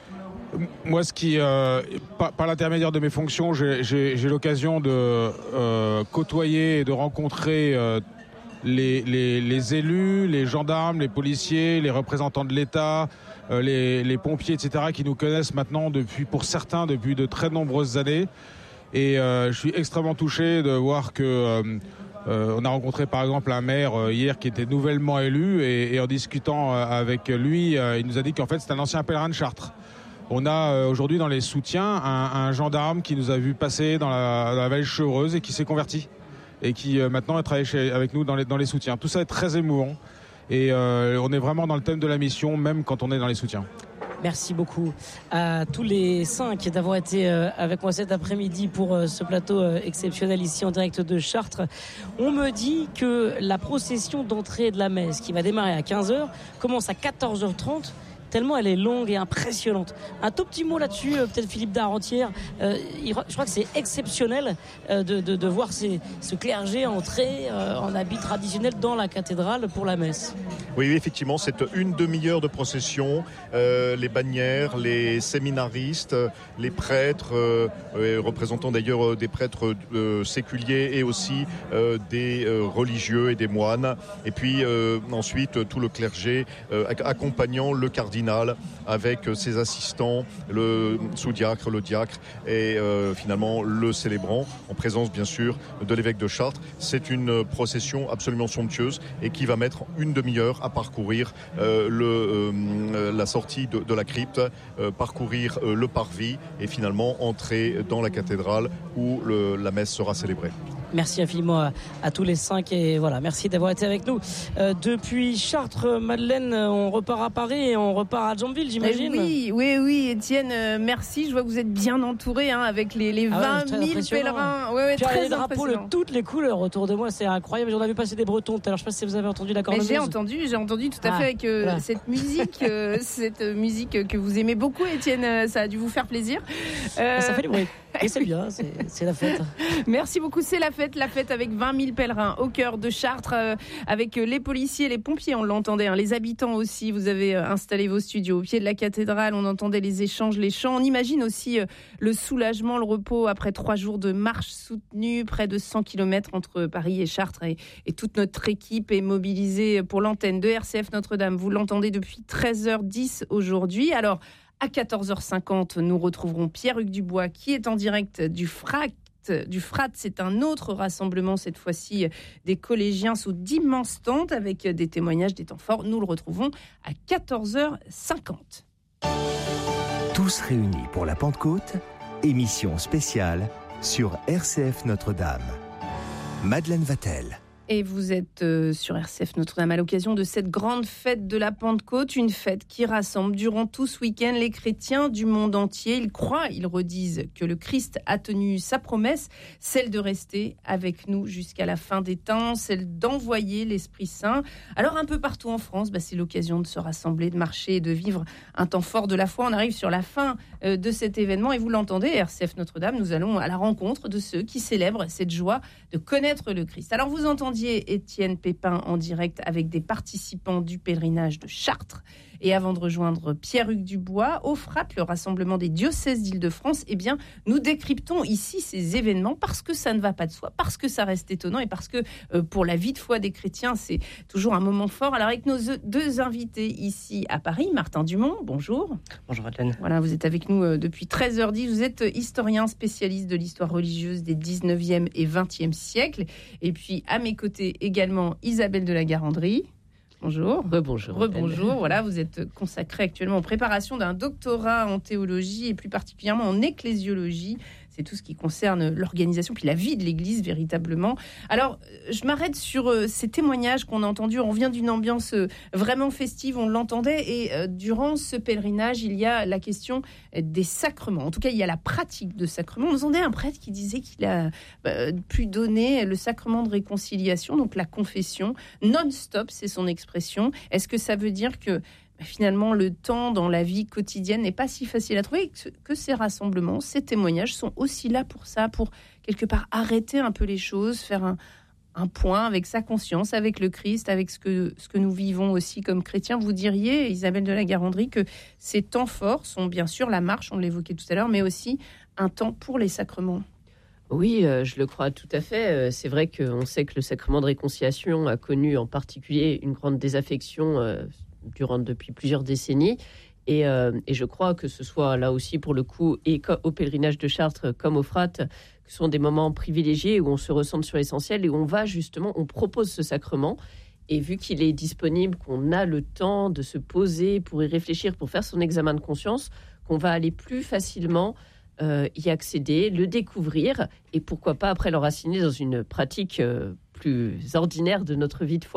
Moi, ce qui, euh, par, par l'intermédiaire de mes fonctions, j'ai, j'ai, j'ai l'occasion de euh, côtoyer et de rencontrer euh, les, les, les élus, les gendarmes, les policiers, les représentants de l'État, euh, les, les pompiers, et cetera, qui nous connaissent maintenant depuis, pour certains, depuis de très nombreuses années. Et euh, je suis extrêmement touché de voir que euh, euh, on a rencontré par exemple un maire euh, hier qui était nouvellement élu et, et en discutant euh, avec lui, euh, il nous a dit qu'en fait c'est un ancien pèlerin de Chartres. On a euh, aujourd'hui dans les soutiens un, un gendarme qui nous a vu passer dans la, dans la vallée Chevreuse et qui s'est converti et qui euh, maintenant travaille chez, avec nous dans les, dans les soutiens. Tout ça est très émouvant et euh, on est vraiment dans le thème de la mission, même quand on est dans les soutiens. Merci beaucoup à tous les cinq d'avoir été avec moi cet après-midi pour ce plateau exceptionnel ici en direct de Chartres. On me dit que la procession d'entrée de la messe qui va démarrer à quinze heures commence à quatorze heures trente. Tellement elle est longue et impressionnante. Un tout petit mot là-dessus, peut-être Philippe Darentière. Euh, je crois que c'est exceptionnel euh, de, de, de voir ces, ce clergé entrer euh, en habit traditionnel dans la cathédrale pour la messe. Oui, effectivement, c'est une demi-heure de procession. Euh, les bannières, les séminaristes, les prêtres, euh, représentant d'ailleurs des prêtres euh, séculiers et aussi euh, des euh, religieux et des moines. Et puis euh, ensuite, tout le clergé euh, accompagnant le cardinal avec ses assistants, le sous-diacre, le diacre et euh, finalement le célébrant, en présence bien sûr de l'évêque de Chartres. C'est une procession absolument somptueuse et qui va mettre une demi-heure à parcourir euh, le, euh, la sortie de, de la crypte, euh, parcourir euh, le parvis et finalement entrer dans la cathédrale où le, la messe sera célébrée. Merci infiniment à, à tous les cinq et voilà, merci d'avoir été avec nous. Euh, depuis Chartres, Madeleine, on repart à Paris et on repart à Jambville, j'imagine. Oui, oui, oui, Étienne, euh, merci. Je vois que vous êtes bien entouré hein, avec les, les ah vingt mille pèlerins. Ouais, ouais, très les drapeaux de toutes les couleurs autour de moi, c'est incroyable. J'en ai vu passer des Bretons tout à l'heure. Je ne sais pas si vous avez entendu la cornemuse. J'ai entendu, j'ai entendu tout à ah, fait avec euh, voilà. cette musique, euh, cette musique que vous aimez beaucoup, Étienne. Ça a dû vous faire plaisir. Euh... Ça fait du bruit. Et c'est bien, c'est, c'est la fête. Merci beaucoup, c'est la fête, la fête avec vingt mille pèlerins au cœur de Chartres, euh, avec les policiers, les pompiers, on l'entendait, hein, les habitants aussi. Vous avez euh, installé vos studios au pied de la cathédrale, on entendait les échanges, les chants. On imagine aussi euh, le soulagement, le repos après trois jours de marche soutenue, près de cent kilomètres entre Paris et Chartres. Et, et toute notre équipe est mobilisée pour l'antenne de R C F Notre-Dame. Vous l'entendez depuis treize heures dix aujourd'hui. Alors, à quatorze heures cinquante, nous retrouverons Pierre-Hugues Dubois qui est en direct du F R A T. Du F R A T, c'est un autre rassemblement, cette fois-ci des collégiens sous d'immenses tentes avec des témoignages, des temps forts. Nous le retrouvons à quatorze heures cinquante. Tous réunis pour la Pentecôte, émission spéciale sur R C F Notre-Dame. Madeleine Vatel. Et vous êtes euh, sur R C F Notre-Dame à l'occasion de cette grande fête de la Pentecôte, une fête qui rassemble durant tout ce week-end les chrétiens du monde entier. Ils croient, ils redisent que le Christ a tenu sa promesse, celle de rester avec nous jusqu'à la fin des temps, celle d'envoyer l'Esprit Saint. Alors un peu partout en France, bah, c'est l'occasion de se rassembler, de marcher et de vivre un temps fort de la foi. On arrive sur la fin euh, de cet événement et vous l'entendez, R C F Notre-Dame, nous allons à la rencontre de ceux qui célèbrent cette joie de connaître le Christ. Alors vous entendez Étienne Pépin en direct avec des participants du pèlerinage de Chartres. Et avant de rejoindre Pierre-Hugues Dubois, au F R A T, le rassemblement des diocèses d'Île-de-France, eh bien, nous décryptons ici ces événements parce que ça ne va pas de soi, parce que ça reste étonnant et parce que euh, pour la vie de foi des chrétiens, c'est toujours un moment fort. Alors avec nos deux invités ici à Paris, Martin Dumont, bonjour. Bonjour Madeleine. Voilà, vous êtes avec nous euh, depuis treize heures dix. Vous êtes historien spécialiste de l'histoire religieuse des dix-neuvième et vingtième siècles. Et puis à mes côtés également Isabelle de la Garandrie. Bonjour. Rebonjour. Rebonjour. Voilà, vous êtes consacré actuellement en préparation d'un doctorat en théologie et plus particulièrement en ecclésiologie. C'est tout ce qui concerne l'organisation puis la vie de l'Église véritablement. Alors, je m'arrête sur euh, ces témoignages qu'on a entendus. On vient d'une ambiance euh, vraiment festive, on l'entendait. Et euh, durant ce pèlerinage, il y a la question euh, des sacrements. En tout cas, il y a la pratique de sacrements. On entendait un prêtre qui disait qu'il a euh, pu donner le sacrement de réconciliation, donc la confession, non-stop, c'est son expression. Est-ce que ça veut dire que finalement, le temps dans la vie quotidienne n'est pas si facile à trouver, que ces rassemblements, ces témoignages sont aussi là pour ça, pour quelque part arrêter un peu les choses, faire un, un point avec sa conscience, avec le Christ, avec ce que, ce que nous vivons aussi comme chrétiens. Vous diriez, Isabelle de la Garandrie, que ces temps forts sont bien sûr la marche, on l'évoquait tout à l'heure, mais aussi un temps pour les sacrements. Oui, euh, je le crois tout à fait. C'est vrai qu'on sait que le sacrement de réconciliation a connu en particulier une grande désaffection euh, durant depuis plusieurs décennies. Et, euh, et je crois que ce soit là aussi, pour le coup, et au pèlerinage de Chartres comme au F R A T, que ce sont des moments privilégiés où on se recentre sur l'essentiel et où on va justement, on propose ce sacrement. Et vu qu'il est disponible, qu'on a le temps de se poser pour y réfléchir, pour faire son examen de conscience, qu'on va aller plus facilement euh, y accéder, le découvrir et pourquoi pas après l'enraciner dans une pratique euh, plus ordinaire de notre vie de foi.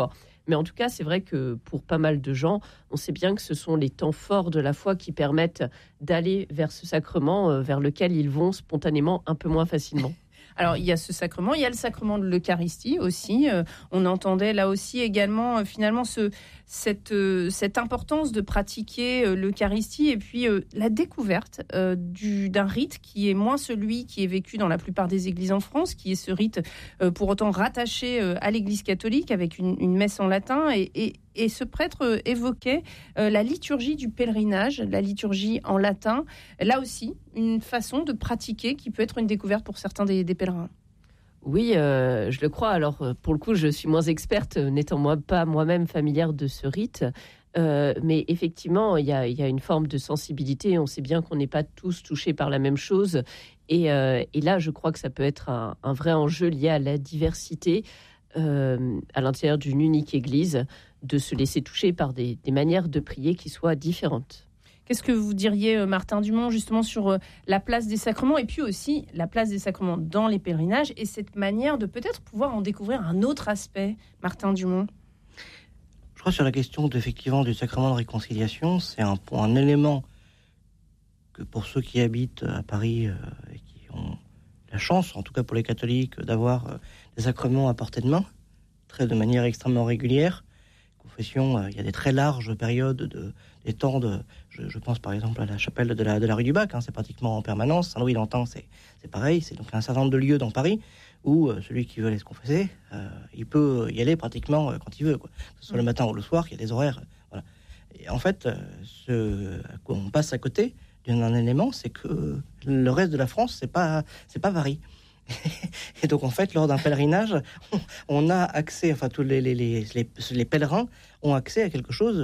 Mais en tout cas, c'est vrai que pour pas mal de gens, on sait bien que ce sont les temps forts de la foi qui permettent d'aller vers ce sacrement euh, vers lequel ils vont spontanément un peu moins facilement. Alors, il y a ce sacrement, il y a le sacrement de l'Eucharistie aussi. Euh, on entendait là aussi également, euh, finalement, ce, cette, euh, cette importance de pratiquer euh, l'Eucharistie et puis euh, la découverte euh, du, d'un rite qui est moins celui qui est vécu dans la plupart des églises en France, qui est ce rite euh, pour autant rattaché euh, à l'Église catholique avec une, une messe en latin. Et, et, et ce prêtre euh, évoquait euh, la liturgie du pèlerinage, la liturgie en latin. Là aussi, une façon de pratiquer qui peut être une découverte pour certains des, des pèlerins. Oui, euh, je le crois. Alors, pour le coup, je suis moins experte, n'étant moi pas moi-même familière de ce rite. Euh, mais effectivement, il y a, y a une forme de sensibilité. On sait bien qu'on n'est pas tous touchés par la même chose. Et, euh, et là, je crois que ça peut être un, un vrai enjeu lié à la diversité euh, à l'intérieur d'une unique église, de se laisser toucher par des, des manières de prier qui soient différentes. Qu'est-ce que vous diriez, Martin Dumont, justement sur la place des sacrements et puis aussi la place des sacrements dans les pèlerinages et cette manière de peut-être pouvoir en découvrir un autre aspect, Martin Dumont? Je crois sur la question effectivement du sacrement de réconciliation, c'est un, un élément que pour ceux qui habitent à Paris euh, et qui ont la chance, en tout cas pour les catholiques, d'avoir euh, des sacrements à portée de main, très de manière extrêmement régulière. Confession, euh, il y a des très larges périodes de des temps de, je, je pense par exemple à la chapelle de la, de la rue du Bac, hein, c'est pratiquement en permanence. Saint-Louis-d'Antin, c'est, c'est pareil, c'est donc un certain nombre de lieux dans Paris où euh, celui qui veut aller se confesser, euh, il peut y aller pratiquement euh, quand il veut, quoi. Que ce soit le matin ou le soir, il y a des horaires. Euh, voilà. Et en fait, euh, ce à quoi on passe à côté d'un élément, c'est que le reste de la France, c'est pas, c'est pas Paris. Et donc en fait, lors d'un pèlerinage, on, on a accès, enfin tous les, les, les, les, les pèlerins ont accès à quelque chose